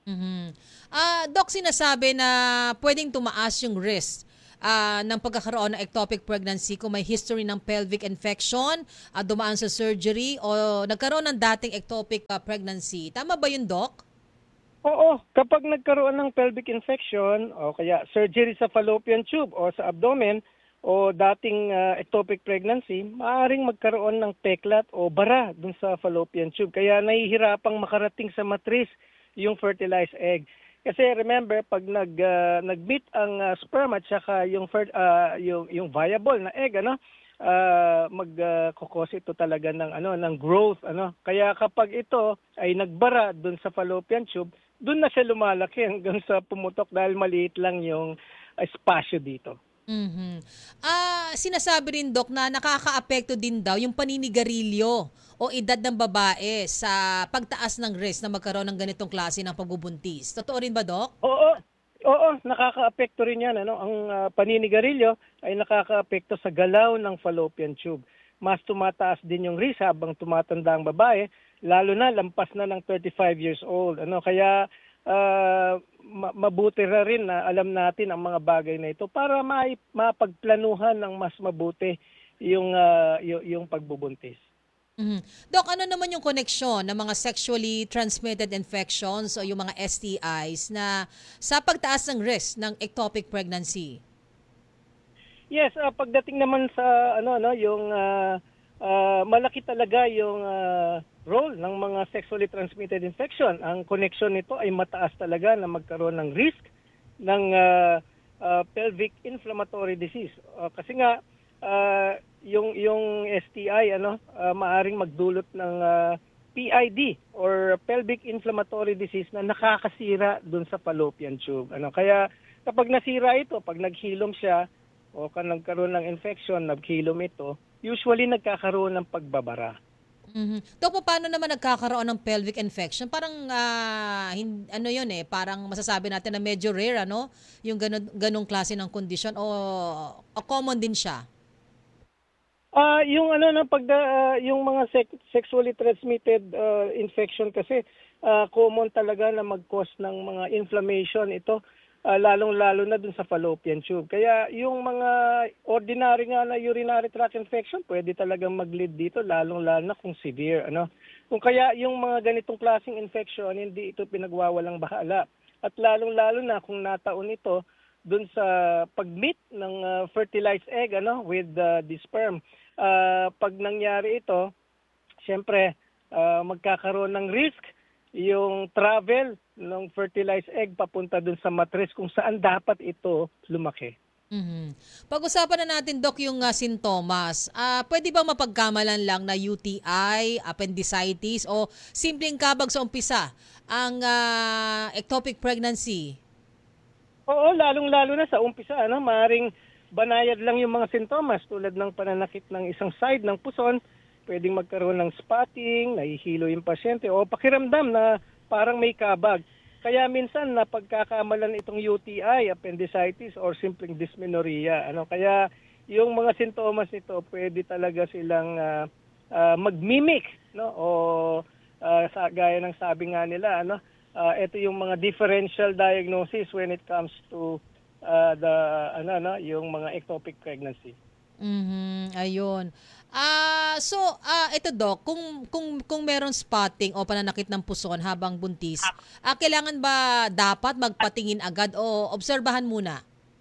S11: Mhm. Ah, Doc, sinasabi na pwedeng tumaas yung risk ah, ng pagkakaroon ng ectopic pregnancy kung may history ng pelvic infection, ah, dumaan sa surgery o nagkaroon ng dating ectopic ah, pregnancy. Tama ba yun, Doc?
S13: Oo, kapag nagkaroon ng pelvic infection o kaya surgery sa fallopian tube o sa abdomen o dating uh, ectopic pregnancy, maaaring magkaroon ng peklat o bara dun sa fallopian tube. Kaya nahihirapang makarating sa matris yung fertilized egg. Kasi remember, pag nag uh, nag-meet ang uh, sperm at saka yung uh, yung yung viable na egg, ano, uh, mag-cause uh, ito talaga ng ano ng growth, ano. Kaya kapag ito ay nagbara dun sa fallopian tube, dun na siya lumalaki hanggang sa pumutok dahil maliit lang yung espasyo dito.
S11: Mhm. Ah, sinasabi rin, Doc, na nakakaapekto din daw yung paninigarilyo o edad ng babae sa pagtaas ng risk na magkaroon ng ganitong klase ng pagbubuntis. Totoo rin ba, Doc?
S13: Oo. Oo, nakakaapekto rin 'yan, ano. Ang uh, paninigarilyo ay nakakaapekto sa galaw ng fallopian tube. Mas tumataas din yung risk habang tumatanda ang babae, lalo na lampas na ng thirty-five years old. Ano, kaya uh, mabuti na rin na alam natin ang mga bagay na ito para ma- mapagplanuhan ng mas mabuti yung uh, yung, yung pagbubuntis.
S11: Mm-hmm. Doc, ano naman yung koneksyon ng mga sexually transmitted infections o yung mga S T Is na sa pagtaas ng risk ng ectopic pregnancy?
S13: Yes, uh, pagdating naman sa ano no, yung uh, uh, malaki talaga yung uh, role ng mga sexually transmitted infection. Ang connection nito ay mataas talaga na magkaroon ng risk ng uh, uh, pelvic inflammatory disease. Uh, kasi nga uh, yung yung S T I ano uh, maaring magdulot ng uh, P I D or pelvic inflammatory disease na nakakasira dun sa fallopian tube. Ano, kaya kapag nasira ito, pag naghilom siya o kung nagkaroon ng infection, naghilom ito, usually nagkakaroon ng pagbabara.
S11: Mm-hmm. Dok, paano naman nagkakaroon ng pelvic infection? Parang uh, hin- ano 'yun eh, parang masasabi natin na medyo rare, ano, yung ganun, ganung klase ng condition o, o common din siya.
S13: Ah, uh, yung ano na pag uh, yung mga sec- sexually transmitted uh, infection kasi uh, common talaga na mag-cause ng mga inflammation ito. Uh, lalong-lalo na dun sa fallopian tube. Kaya yung mga ordinary nga na urinary tract infection, pwede talagang mag-lead dito, lalong-lalo na kung severe. Ano? Kung kaya yung mga ganitong klaseng infection, hindi ito pinagwawalang bahala. At lalong-lalo na kung nataon ito dun sa pag-meet ng uh, fertilized egg ano, with uh, the sperm. Uh, pag nangyari ito, syempre, uh, magkakaroon ng risk yung travel ng fertilized egg papunta dun sa matris kung saan dapat ito lumaki.
S11: Mm-hmm. Pag-usapan na natin, Doc, yung uh, sintomas. Uh, pwede ba mapagkamalan lang na U T I, appendicitis, o simpleng kabag sa umpisa ang uh, ectopic pregnancy?
S13: Oo, lalong-lalo na sa umpisa. Ano? Maaring banayad lang yung mga sintomas tulad ng pananakit ng isang side ng puson, pwedeng magkaroon ng spotting, nahihilo yung pasyente, o pakiramdam na parang may kabag. Kaya minsan na pagkakamalan itong U T I, appendicitis, or simpleng dysmenorrhea. Ano? Kaya yung mga sintomas nito, pwede talaga silang uh, uh, mag-mimic. No? O uh, sa, gaya ng sabi nga nila, ano? uh, ito yung mga differential diagnosis when it comes to uh, the ano, ano, yung mga ectopic pregnancy.
S11: Mhm, ayun. Ah, uh, so ah uh, ito, Doc, kung kung kung meron spotting o pananakit ng puson habang buntis, ah uh, kailangan ba dapat magpatingin agad o obserbahan muna?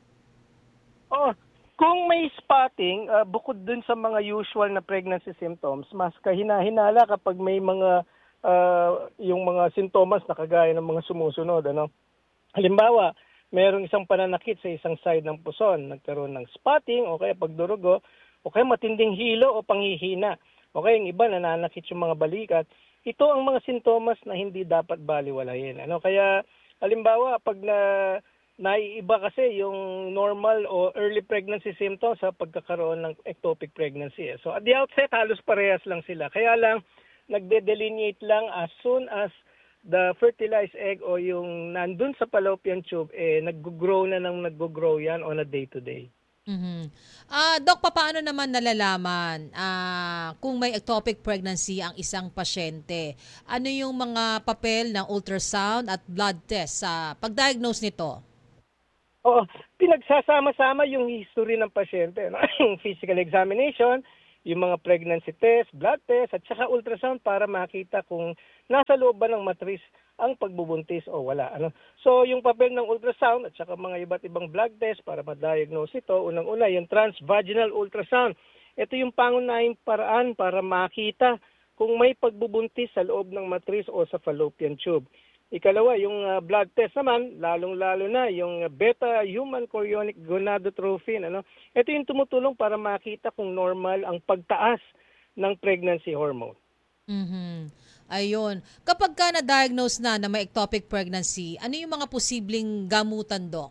S13: Oh, kung may spotting, uh, bukod dun sa mga usual na pregnancy symptoms, mas kahina-hinala kapag may mga uh, yung mga sintomas na kagaya ng mga sumusunod, ano. Halimbawa, merong isang pananakit sa isang side ng puson, nagkaroon ng spotting o kaya pagdurugo, o kaya matinding hilo o panghihina, o kaya yung iba nananakit yung mga balikat. Ito ang mga sintomas na hindi dapat baliwalayin. Ano? Kaya halimbawa, pag na naiiba kasi yung normal o early pregnancy symptoms sa pagkakaroon ng ectopic pregnancy. So at the outset, halos parehas lang sila. Kaya lang, nagde-delineate lang as soon as the fertilized egg o yung nandun sa fallopian tube, eh, nag-grow na nang nag-grow yan on a day-to-day.
S11: Mm-hmm. Uh, Doc, paano naman nalalaman uh, kung may ectopic pregnancy ang isang pasyente? Ano yung mga papel ng ultrasound at blood test sa pag-diagnose nito?
S13: Oo, pinagsasama-sama yung history ng pasyente, no? Yung physical examination, yung mga pregnancy test, blood test, at saka ultrasound para makita kung nasa loob ba ng matris ang pagbubuntis o wala. Ano? So yung papel ng ultrasound at saka mga iba't ibang blood test para ma-diagnose ito, unang-una yung transvaginal ultrasound. Ito yung pangunahing paraan para makita kung may pagbubuntis sa loob ng matris o sa fallopian tube. Ikalawa, yung uh, blood test naman, lalong-lalo na yung beta human chorionic gonadotrophin. Ano? Ito yung tumutulong para makita kung normal ang pagtaas ng pregnancy hormone.
S11: Mm-hmm. Ayun. Kapag ka na-diagnose na na may ectopic pregnancy, ano yung mga posibleng gamutan, Doc?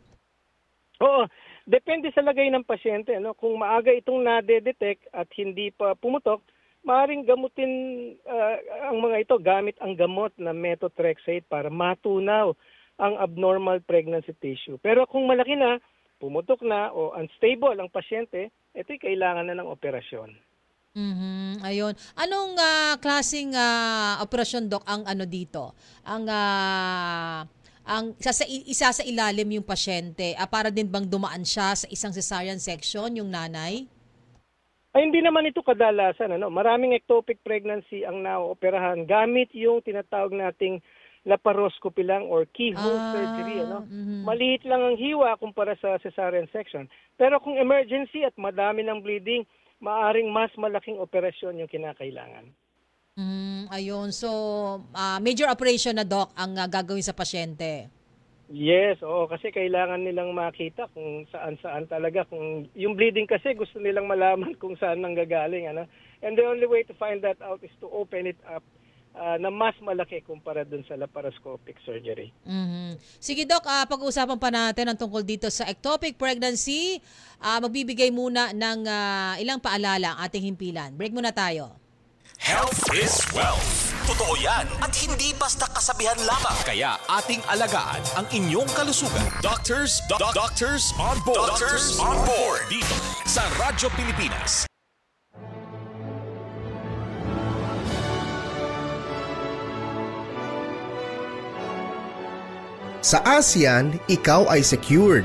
S13: Oo. Depende sa lagay ng pasyente. No? Kung maaga itong nade-detect at hindi pa pumutok, maaaring gamutin uh, ang mga ito gamit ang gamot na methotrexate para matunaw ang abnormal pregnancy tissue. Pero kung malaki na, pumutok na o unstable ang pasyente, ito'y kailangan na ng operasyon.
S11: Mm-hmm. Ayun. Anong uh, klaseng uh, operasyon, Doc, ang ano dito? Ang uh, ang isa sa, isa sa ilalim yung pasyente, uh, para din bang dumaan siya sa isang cesarean section yung nanay?
S13: Ay, hindi naman ito kadalasan. Ano? Maraming ectopic pregnancy ang naooperahan gamit yung tinatawag nating laparoscopy lang or keyhole ah, surgery. Ano? Mm-hmm. Maliit lang ang hiwa kumpara sa cesarean section. Pero kung emergency at madami ng bleeding, maaring mas malaking operasyon yung kinakailangan.
S11: Mm, ayun. So, uh, major operation na, Doc, ang uh, gagawin sa pasyente.
S13: Yes, oo. Kasi kailangan nilang makita kung saan-saan talaga. Kung yung bleeding kasi gusto nilang malaman kung saan nanggagaling. Ano? And the only way to find that out is to open it up uh, na mas malaki kumpara dun sa laparoscopic surgery.
S11: Mm-hmm. Sige, Doc, uh, pag-uusapan pa natin ang tungkol dito sa ectopic pregnancy. Uh, magbibigay muna ng uh, ilang paalala ang ating himpilan. Break muna tayo.
S10: Health is wealth. Totoo yan at hindi basta kasabihan lamang. Kaya ating alagaan ang inyong kalusugan. Doctors, do- doctors on board. Doctors on board. Dito sa Radyo Pilipinas.
S14: Sa ASEAN, ikaw ay secured.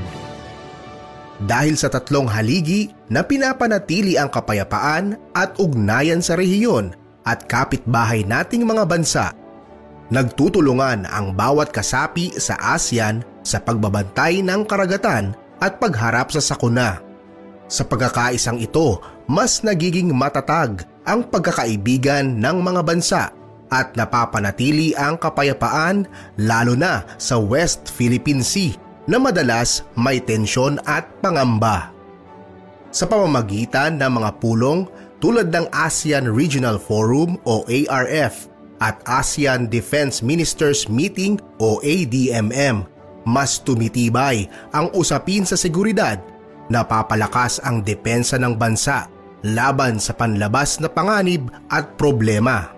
S14: Dahil sa tatlong haligi na pinapanatili ang kapayapaan at ugnayan sa rehiyon at kapitbahay nating mga bansa, nagtutulungan ang bawat kasapi sa ASEAN sa pagbabantay ng karagatan at pagharap sa sakuna. Sa pagkakaisang ito, mas nagiging matatag ang pagkakaibigan ng mga bansa at napapanatili ang kapayapaan lalo na sa West Philippine Sea na madalas may tensyon at pangamba. Sa pamamagitan ng mga pulong tulad ng ASEAN Regional Forum o A R F at ASEAN Defense Ministers Meeting o A D M M, mas tumitibay ang usapin sa seguridad, napapalakas ang depensa ng bansa laban sa panlabas na panganib at problema.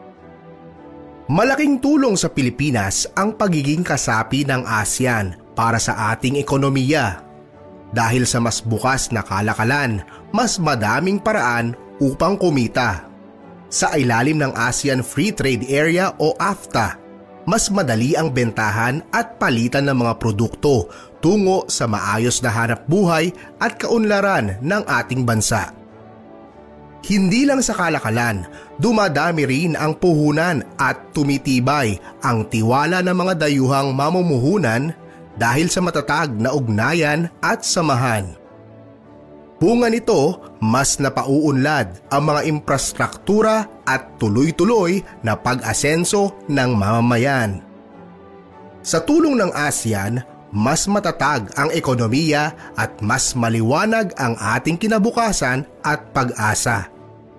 S14: Malaking tulong sa Pilipinas ang pagiging kasapi ng ASEAN para sa ating ekonomiya. Dahil sa mas bukas na kalakalan, mas madaming paraan upang kumita. Sa ilalim ng ASEAN Free Trade Area o AFTA, mas madali ang bentahan at palitan ng mga produkto tungo sa maayos na hanap buhay at kaunlaran ng ating bansa. Hindi lang sa kalakalan, dumadami rin ang puhunan at tumitibay ang tiwala ng mga dayuhang mamumuhunan dahil sa matatag na ugnayan at samahan. Bunga nito, mas napauunlad ang mga infrastruktura at tuloy-tuloy na pag-asenso ng mamamayan. Sa tulong ng ASEAN, mas matatag ang ekonomiya at mas maliwanag ang ating kinabukasan at pag-asa.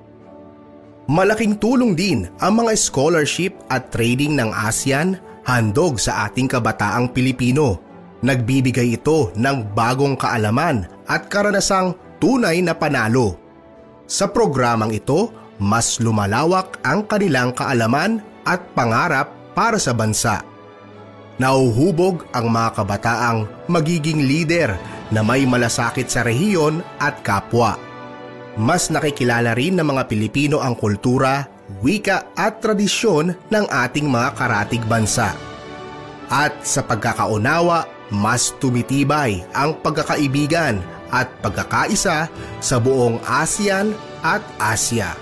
S14: Malaking tulong din ang mga scholarship at training ng ASEAN handog sa ating kabataang Pilipino. Nagbibigay ito ng bagong kaalaman at karanasang tunay na panalo. Sa programang ito, mas lumalawak ang kanilang kaalaman at pangarap para sa bansa. Nauhubog ang mga kabataang magiging lider na may malasakit sa rehiyon at kapwa. Mas nakikilala rin ng mga Pilipino ang kultura, wika at tradisyon ng ating mga karatig bansa. At sa pagkakaunawa, mas tumitibay ang pagkakaibigan at pagkakaisa sa buong ASEAN at Asya.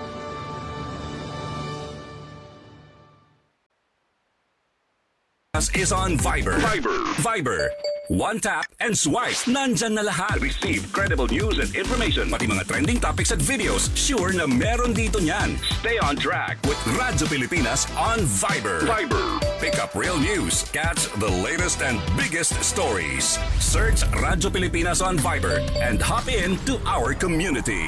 S15: Is on Viber. Viber. Viber. One tap and swipe. Nandyan na lahat. Receive credible news and information. Pati mga trending topics at videos. Sure na meron dito niyan. Stay on track with Radyo Pilipinas on Viber. Viber. Pick up real news. Catch the latest and biggest stories. Search Radyo Pilipinas on Viber and hop in to our community.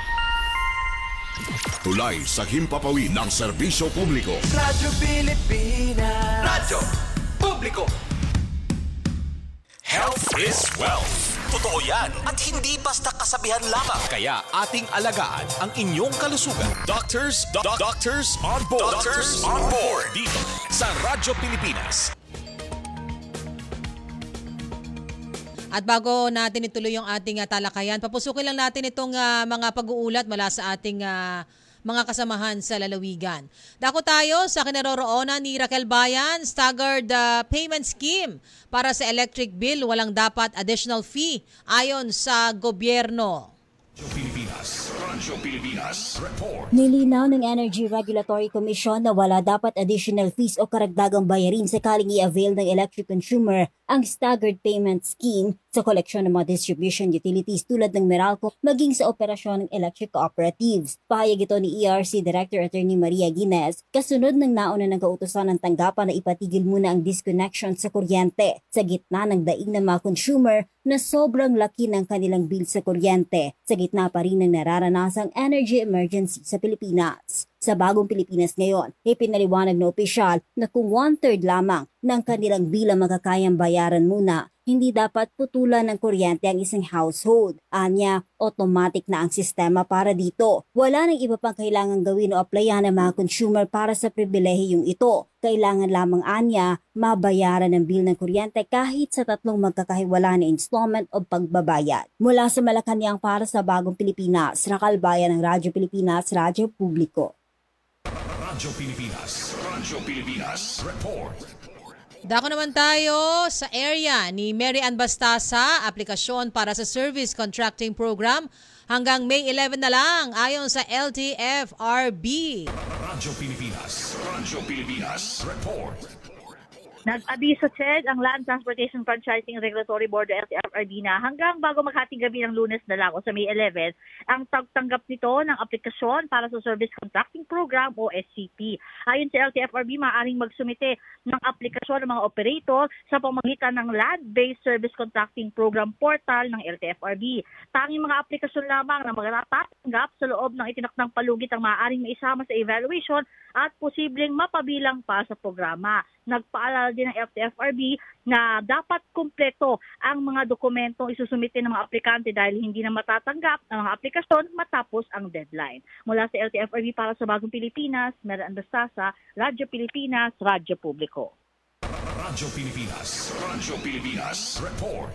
S16: Tulay sa himpapawid ng serbisyo publiko.
S17: Radyo Pilipinas. Radyo Publiko.
S10: Health is wealth. Totoo yan at hindi basta kasabihan lamang. Kaya ating alagaan ang inyong kalusugan. Doctors, do- doctors on board. Doctors on board. Dito sa Radyo Pilipinas.
S11: At bago natin ituloy yung ating uh, talakayan, papusukin lang natin itong uh, mga pag-uulat mula sa ating uh, mga kasamahan sa lalawigan. Dako tayo sa kinaroroonan ni Raquel Bayan, staggered uh, payment scheme para sa electric bill, walang dapat additional fee ayon sa gobyerno.
S16: Pilipinas, Radyo Pilipinas, report.
S18: Nilinaw ng Energy Regulatory Commission na wala dapat additional fees o karagdagang bayarin sakaling i-avail ng electric consumer ang staggered payment scheme sa koleksyon ng mga distribution utilities tulad ng Meralco maging sa operasyon ng electric cooperatives. Pahayag ito ni E R C Director Attorney Maria Guinez kasunod ng nauna ng kautusan ng tanggapan na ipatigil muna ang disconnection sa kuryente sa gitna ng daig ng mga consumer na sobrang laki ng kanilang bill sa kuryente sa gitna pa rin ng nararanasang energy emergency sa Pilipinas. Sa Bagong Pilipinas ngayon, ipinaliwanag na opisyal na kung one-third lamang ng kanilang bilang magkakayang bayaran muna, hindi dapat putulan ng kuryente ang isang household. Anya, automatic na ang sistema para dito. Wala nang iba pang kailangan gawin o applyan ng mga consumer para sa pribilehiyong ito. Kailangan lamang anya mabayaran ng bill ng kuryente kahit sa tatlong magkakahiwala na installment o pagbabayad. Mula sa Malacanang para sa Bagong Pilipinas, Raquel Bayan ng Radyo Pilipinas, Radyo Publiko.
S16: Radyo Pilipinas, Radyo Pilipinas, report.
S11: Dako naman tayo sa area ni Mary Ann Bastasa, aplikasyon para sa Service Contracting Program hanggang May eleventh na lang ayon sa L T F R B.
S16: Radyo Pilipinas, Radyo Pilipinas, report.
S19: Nag-abiso, Ched, ang Land Transportation Franchising Regulatory Board o L T F R B na hanggang bago maghating gabi ng Lunes na lang o sa May eleventh, ang tagtanggap nito ng aplikasyon para sa Service Contracting Program o S C P. Ayon sa L T F R B, maaaring magsumite ng aplikasyon ng mga operator sa pamamagitan ng Land-Based Service Contracting Program portal ng L T F R B. Tanging mga aplikasyon lamang na magtatanggap sa loob ng itinakdang palugit ang maaaring maisama sa evaluation at posibleng mapabilang pa sa programa. Nagpaalala din ng L T F R B na dapat kumpleto ang mga dokumentong isusumite ng mga aplikante dahil hindi na matatanggap ang mga aplikasyon matapos ang deadline. Mula sa L T F R B para sa Bagong Pilipinas, Mary Ann Bastasa, Radyo Pilipinas, Radyo Publiko.
S16: Radyo Pilipinas, Radyo Pilipinas, report.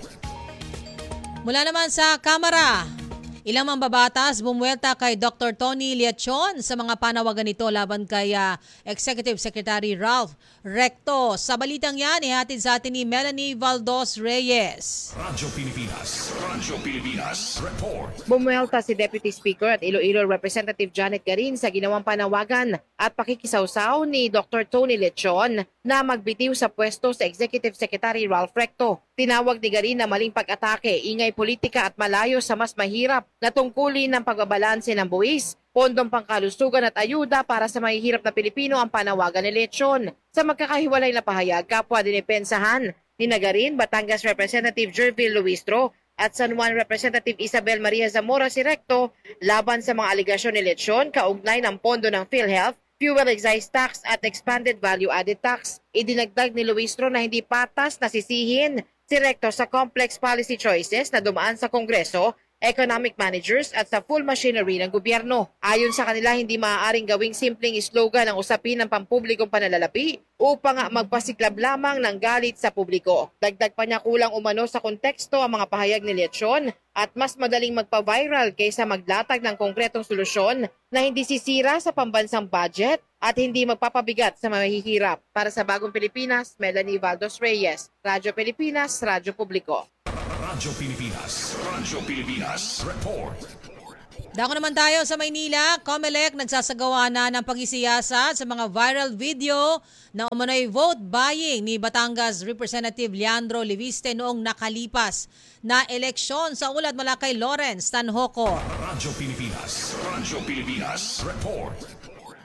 S11: Mula naman sa Kamara, ilang mambabatas bumuwelta kay Doctor Tony Leachon sa mga panawagan nito laban kay uh, Executive Secretary Ralph Recto. Sa balitang yan, ihatid sa atin ni Melanie Valdos Reyes.
S16: Radyo Pilipinas, Radyo Pilipinas, report.
S20: Bumuwelta si Deputy Speaker at Iloilo Representative Janet Garin sa ginawang panawagan at pakikisawsaw ni Doctor Tony Leachon na magbitiw sa pwesto sa Executive Secretary Ralph Recto. Tinawag ni Garin na maling pag-atake, ingay politika at malayo sa mas mahirap na tungkulin ng pagbabalanse ng buwis, pondong pangkalusugan at ayuda para sa mahihirap na Pilipino ang panawagan ni Leachon. Sa magkakahiwalay na pahayag, kapwa dinipensahan ni Nagarin, Batangas Representative Jervil Luistro at San Juan Representative Isabel Maria Zamora si Recto laban sa mga aligasyon ni Leachon kaugnay ng pondo ng PhilHealth, fuel excise tax at expanded value-added tax. Idinagdag ni Luistro na hindi patas na sisihin si Recto sa complex policy choices na dumaan sa Kongreso economic managers at sa full machinery ng gobyerno. Ayon sa kanila, hindi maaaring gawing simpleng slogan ang usapin ng pampublikong panalalapi upang magpasiklab lamang ng galit sa publiko. Dagdag pa niya, kulang umano sa konteksto ang mga pahayag ni Lechon at mas madaling magpa-viral kaysa maglatag ng konkretong solusyon na hindi sisira sa pambansang budget at hindi magpapabigat sa mahihirap. Para sa Bagong Pilipinas, Melanie Valdos Reyes, Radyo Pilipinas, Radyo Publiko.
S16: Radyo Pilipinas, Radyo Pilipinas, report.
S11: Dako naman tayo sa Maynila. Comelec nagsasagawa na ng pagisiyasat sa mga viral video na umano'y vote buying ni Batangas Representative Leandro Leviste noong nakalipas na eleksyon. Sa ulat mula kay Lawrence Tanhoco.
S16: Radyo Pilipinas, Radyo Pilipinas, report.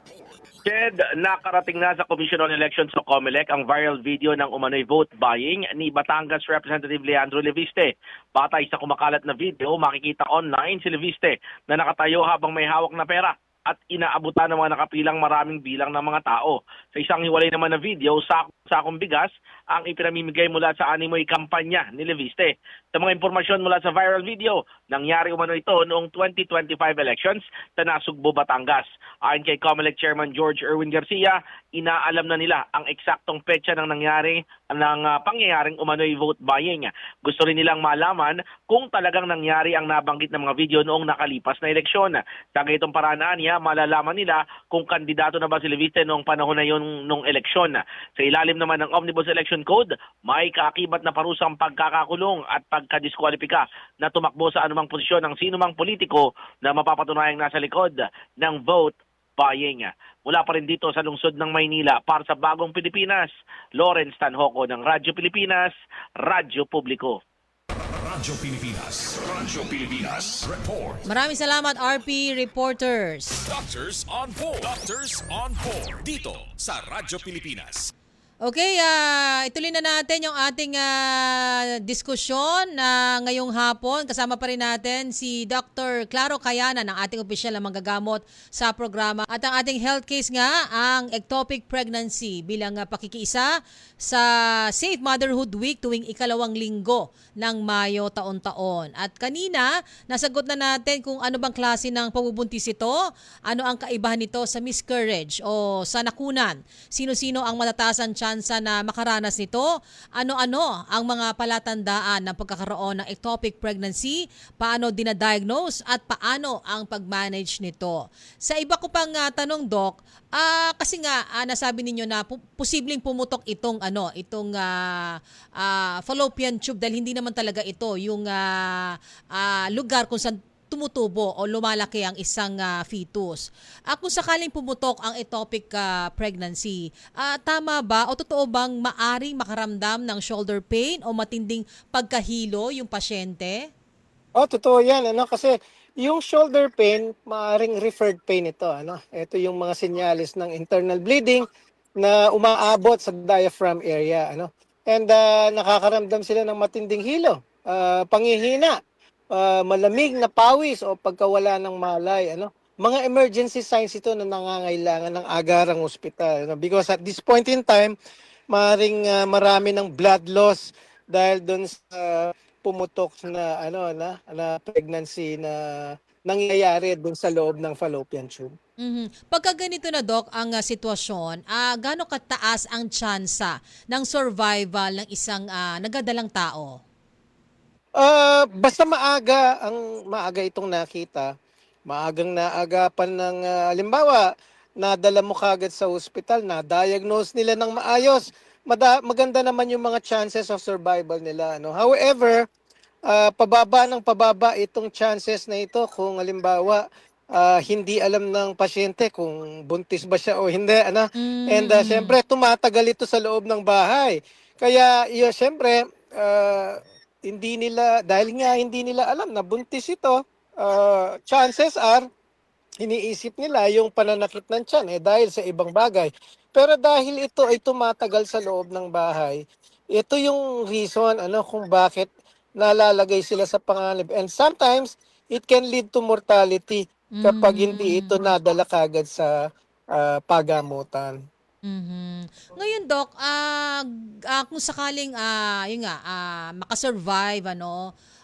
S21: Ted, nakarating na sa Commission on Elections o Comelec ang viral video ng umano'y vote buying ni Batangas Representative Leandro Leviste. Batay sa kumakalat na video, makikita online si Leviste na nakatayo habang may hawak na pera at inaabutan ng mga nakapilang maraming bilang ng mga tao. Sa isang hiwalay naman na video, sak sakong bigas ang ipinamimigay mula sa animoy kampanya ni Leviste. Sa mga impormasyon mula sa viral video, nangyari umano ito noong twenty twenty-five elections sa Nasugbo, Batangas. Ayon kay Comelec Chairman George Erwin Garcia, inaalam na nila ang eksaktong petsa ng nangyari ng uh, pangyayaring umano'y vote buying. Gusto rin nilang malaman kung talagang nangyari ang nabanggit ng mga video noong nakalipas na eleksyon. Sa ganitong paraan niya, malalaman nila kung kandidato na ba si Leviste noong panahon na yun noong eleksyon. Sa ilalim naman ng Omnibus Election Code, may kaakibat na parusang pagkakakulong at pagkadiskwalipika na tumakbo sa anumang posisyon ng sinumang politiko na mapapatunayang nasa likod ng vote buying. Mula pa rin dito sa lungsod ng Maynila, para sa Bagong Pilipinas, Lawrence Tanhoco ng Radyo Pilipinas, Radyo Publiko.
S16: Radyo Pilipinas, Radyo Pilipinas, report.
S11: Maraming salamat R P reporters.
S10: Doctors on board. Doctors on board. Dito sa Radyo Pilipinas.
S11: Okay, uh, ituloy na natin yung ating uh, diskusyon na uh, ngayong hapon. Kasama pa rin natin si Doctor Claro Kayana ng ating opisyal na manggagamot sa programa. At ang ating health case nga, ang ectopic pregnancy bilang uh, pakikiisa sa Safe Motherhood Week tuwing ikalawang linggo ng Mayo taon-taon. At kanina, nasagot na natin kung ano bang klase ng pagbubuntis ito, ano ang kaibahan nito sa miscarriage o sa nakunan, sino-sino ang matatasan tsansa na makaranas nito, ano-ano ang mga palatandaan ng pagkakaroon ng ectopic pregnancy, paano dinadiagnose at paano ang pag-manage nito. Sa iba ko pang uh, tanong, Doc, uh, kasi nga uh, nasabi ninyo na pu- posibleng pumutok itong ano, itong uh, uh, fallopian tube dahil hindi naman talaga ito yung uh, uh, lugar kung saan tumutubo o lumalaki ang isang uh, fetus. Uh, kung sakaling pumutok ang ectopic uh, pregnancy, uh, tama ba o totoo bang maaring makaramdam ng shoulder pain o matinding pagkahilo yung pasyente?
S12: Oh, totoo yan. Ano? Kasi yung shoulder pain, maaring referred pain ito. Ano? Ito yung mga senyalis ng internal bleeding na umaabot sa diaphragm area. Ano? And uh, nakakaramdam sila ng matinding hilo, uh, pangihina, uh, malamig na pawis o pagkawala ng malay. Ano? Mga emergency signs ito na nangangailangan ng agarang ospital. Ano? Because at this point in time, maaaring uh, marami ng blood loss dahil doon sa pumutok na ano na, na pregnancy na nangyayari doon sa loob ng fallopian tube.
S11: Mm-hmm. Pagka ganito na, Doc, ang uh, sitwasyon, uh, gaano kataas ang tsansa ng survival ng isang uh, nagadalang tao?
S12: Uh, basta maaga, ang maaga itong nakita, maagang naagapan ng, uh, halimbawa, nadala mo kagad sa ospital, na-diagnose nila ng maayos, mada- maganda naman yung mga chances of survival nila. No? However, uh, pababa ng pababa itong chances na ito kung halimbawa, Uh, hindi alam ng pasyente kung buntis ba siya o hindi. Ano? Mm. And uh, syempre, tumatagal ito sa loob ng bahay. Kaya, yun, syempre, uh, hindi nila, dahil nga hindi nila alam na buntis ito, uh, chances are, iniisip nila yung pananakit ng tiyan eh, dahil sa ibang bagay. Pero dahil ito ay tumatagal sa loob ng bahay, ito yung reason ano kung bakit nalalagay sila sa panganib. And sometimes, it can lead to mortality kapag hindi ito nadala kagad sa uh, pagamutan.
S11: Mm-hmm. Ngayon, Doc, uh, uh, kung sakaling uh, yun nga, uh, makasurvive, ano,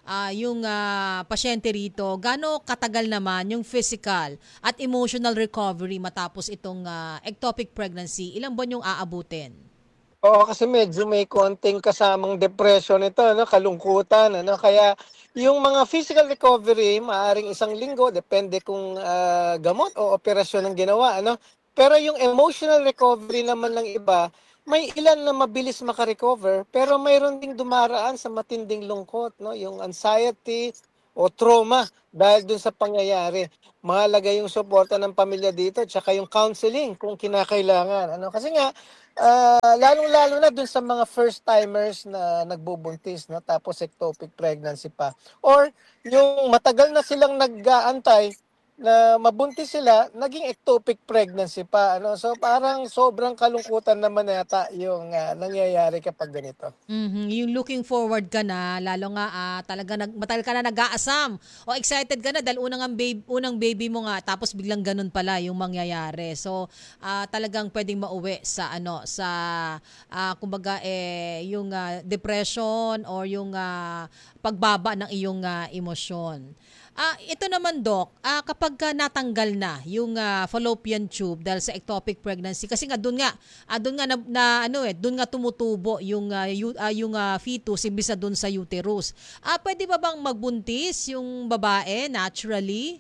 S11: ah, yung ah, pasyente rito, gaano katagal naman yung physical at emotional recovery matapos itong ah, ectopic pregnancy? Ilang buwan yung aabutin?
S12: Oo, kasi medyo may konting kasamang depression ito, ano, kalungkutan, ano, kaya yung mga physical recovery, maaring isang linggo, depende kung ah, gamot o operasyon ang ginawa, ano. Pero yung emotional recovery naman ng iba, may ilan na mabilis makarecover, pero mayroon ding dumaraan sa matinding lungkot, no, yung anxiety o trauma dahil dun sa pangyayari. Mahalaga yung suporta ng pamilya dito, tsaka yung counseling kung kinakailangan, ano, kasi nga Ah, lalong-lalo na dun sa mga first-timers na nagbubuntis, no? Tapos ectopic pregnancy pa. Or yung matagal na silang nag-aantay na mabuntis sila, naging ectopic pregnancy pa. Ano? So parang sobrang kalungkutan naman yata yung ah, nangyayari kapag ganito.
S11: Mhm, yung looking forward ka na, lalo nga ah, talaga nag, matagal ka na nag-aasam o excited ka na dahil unang, ang baby, unang baby mo nga tapos biglang ganun pala yung mangyayari. So ah, talagang pwedeng mauwi sa ano sa ah, kumbaga eh yung ah, depression or yung ah, pagbaba ng iyong ah, emosyon. Ah, ito naman Doc, ah, kapag ka natanggal na yung ah, fallopian tube dahil sa ectopic pregnancy kasi nga doon nga ah, doon nga na, na ano eh, doon nga tumutubo yung ah, yu- ah, yung ah, fetus imbis na doon sa uterus. Ah, pwede ba bang magbuntis yung babae naturally?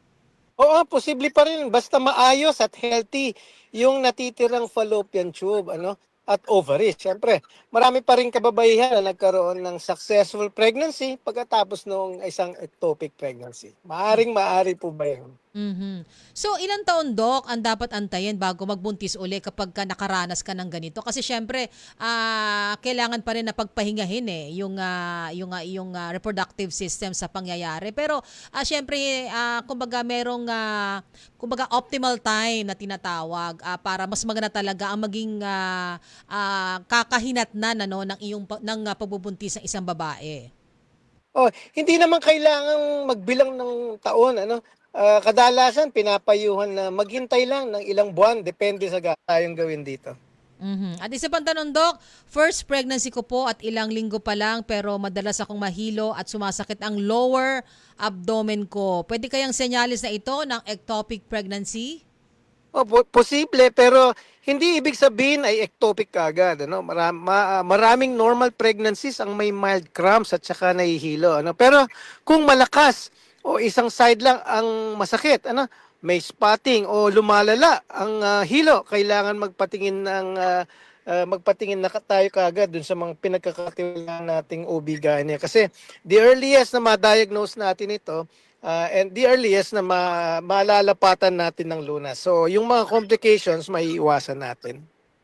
S12: Oo, posible pa rin basta maayos at healthy yung natitirang fallopian tube, ano, at ovaries. Siyempre, marami pa rin kababaihan na nagkaroon ng successful pregnancy pagkatapos ng isang ectopic pregnancy. Maaring maari po ba yun?
S11: Mhm. So ilang taon Doc ang dapat antayin bago magbuntis uli kapag ka nakaranas ka ng ganito? Kasi syempre ah kailangan pa rin na pagpahingahin eh yung ah, yung ah, yung ah, reproductive system sa pangyayari. Pero ah syempre ah, kumbaga merong ah, kumbaga optimal time na tinatawag ah, para mas maganda talaga ang maging ah, ah, kakahinatnan ano ng iyong pa- ng ah, pagbubuntis ng isang babae.
S12: Oh, hindi naman kailangang magbilang ng taon, ano. Ah, kadalasan pinapayuhan na maghintay lang ng ilang buwan, depende sa ga- tayong gawin dito.
S11: Mhm. At isa pang tanong, Doc, first pregnancy ko po at ilang linggo pa lang pero madalas akong mahilo at sumasakit ang lower abdomen ko. Pwede kayang senyalis na ito ng ectopic pregnancy?
S12: Oh, po- posible pero hindi ibig sabihin ay ectopic kaagad, ano. Maram, ma- ah, maraming normal pregnancies ang may mild cramps at saka nahihilo, ano. Pero kung malakas o isang side lang ang masakit, ano, may spotting o lumalala ang ah, hilo, kailangan magpatingin ng ah, ah, magpatingin na ka- tayo kaagad dun sa mga pinagkakatiwalaan nating O B G Y N kasi the earliest na ma-diagnose natin ito ah, and the earliest na ma- malalapatan natin ng lunas. So yung mga complications may iwasan natin.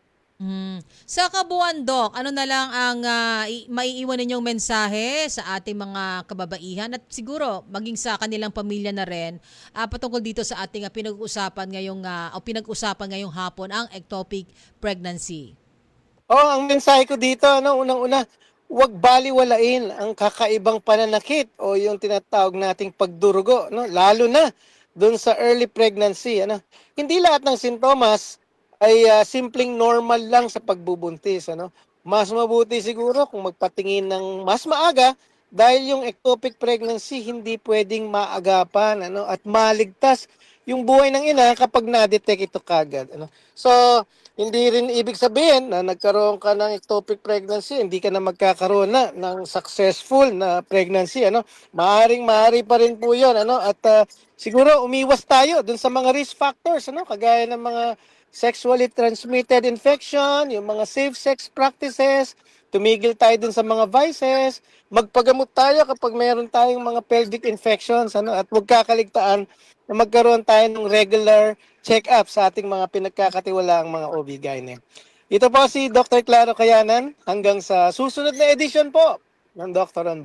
S11: Mm. Sa kabuuan, Doc, ano na lang ang ah, i- maiiwan ninyong mensahe sa ating mga kababaihan at siguro maging sa kanilang pamilya na rin ah, patungkol dito sa ating ah, pinag-uusapan ngayong ah, o pinag-usapan ngayong hapon ang ectopic pregnancy.
S12: Oh, ang mensahe ko dito, ano, unang-una, huwag baliwalain ang kakaibang pananakit o yung tinatawag nating pagdurugo, no? Lalo na doon sa early pregnancy, ano. Hindi lahat ng sintomas ay ah, simpleng normal lang sa pagbubuntis, ano. Mas mabuti siguro kung magpatingin ng mas maaga dahil yung ectopic pregnancy hindi pwedeng maagapan, ano, at maligtas yung buhay ng ina kapag na-detect ito kagad, ano. So, hindi rin ibig sabihin na nagkaroon ka ng ectopic pregnancy, hindi ka na magkakaroon na ng successful na pregnancy, ano. Maaring maari pa rin po 'yon, ano, at ah, siguro umiwas tayo dun sa mga risk factors, ano, kagaya ng mga sexually transmitted infection, yung mga safe sex practices, tumigil tayo dun sa mga vices, magpagamot tayo kapag mayroon tayong mga pelvic infections, ano, at huwag kakaligtaan na magkaroon tayo ng regular check-up sa ating mga pinagkakatiwalaang mga O B G Y N. Ito po si Doctor Claro Kayanan hanggang sa susunod na edisyon po ng Doctor on Board.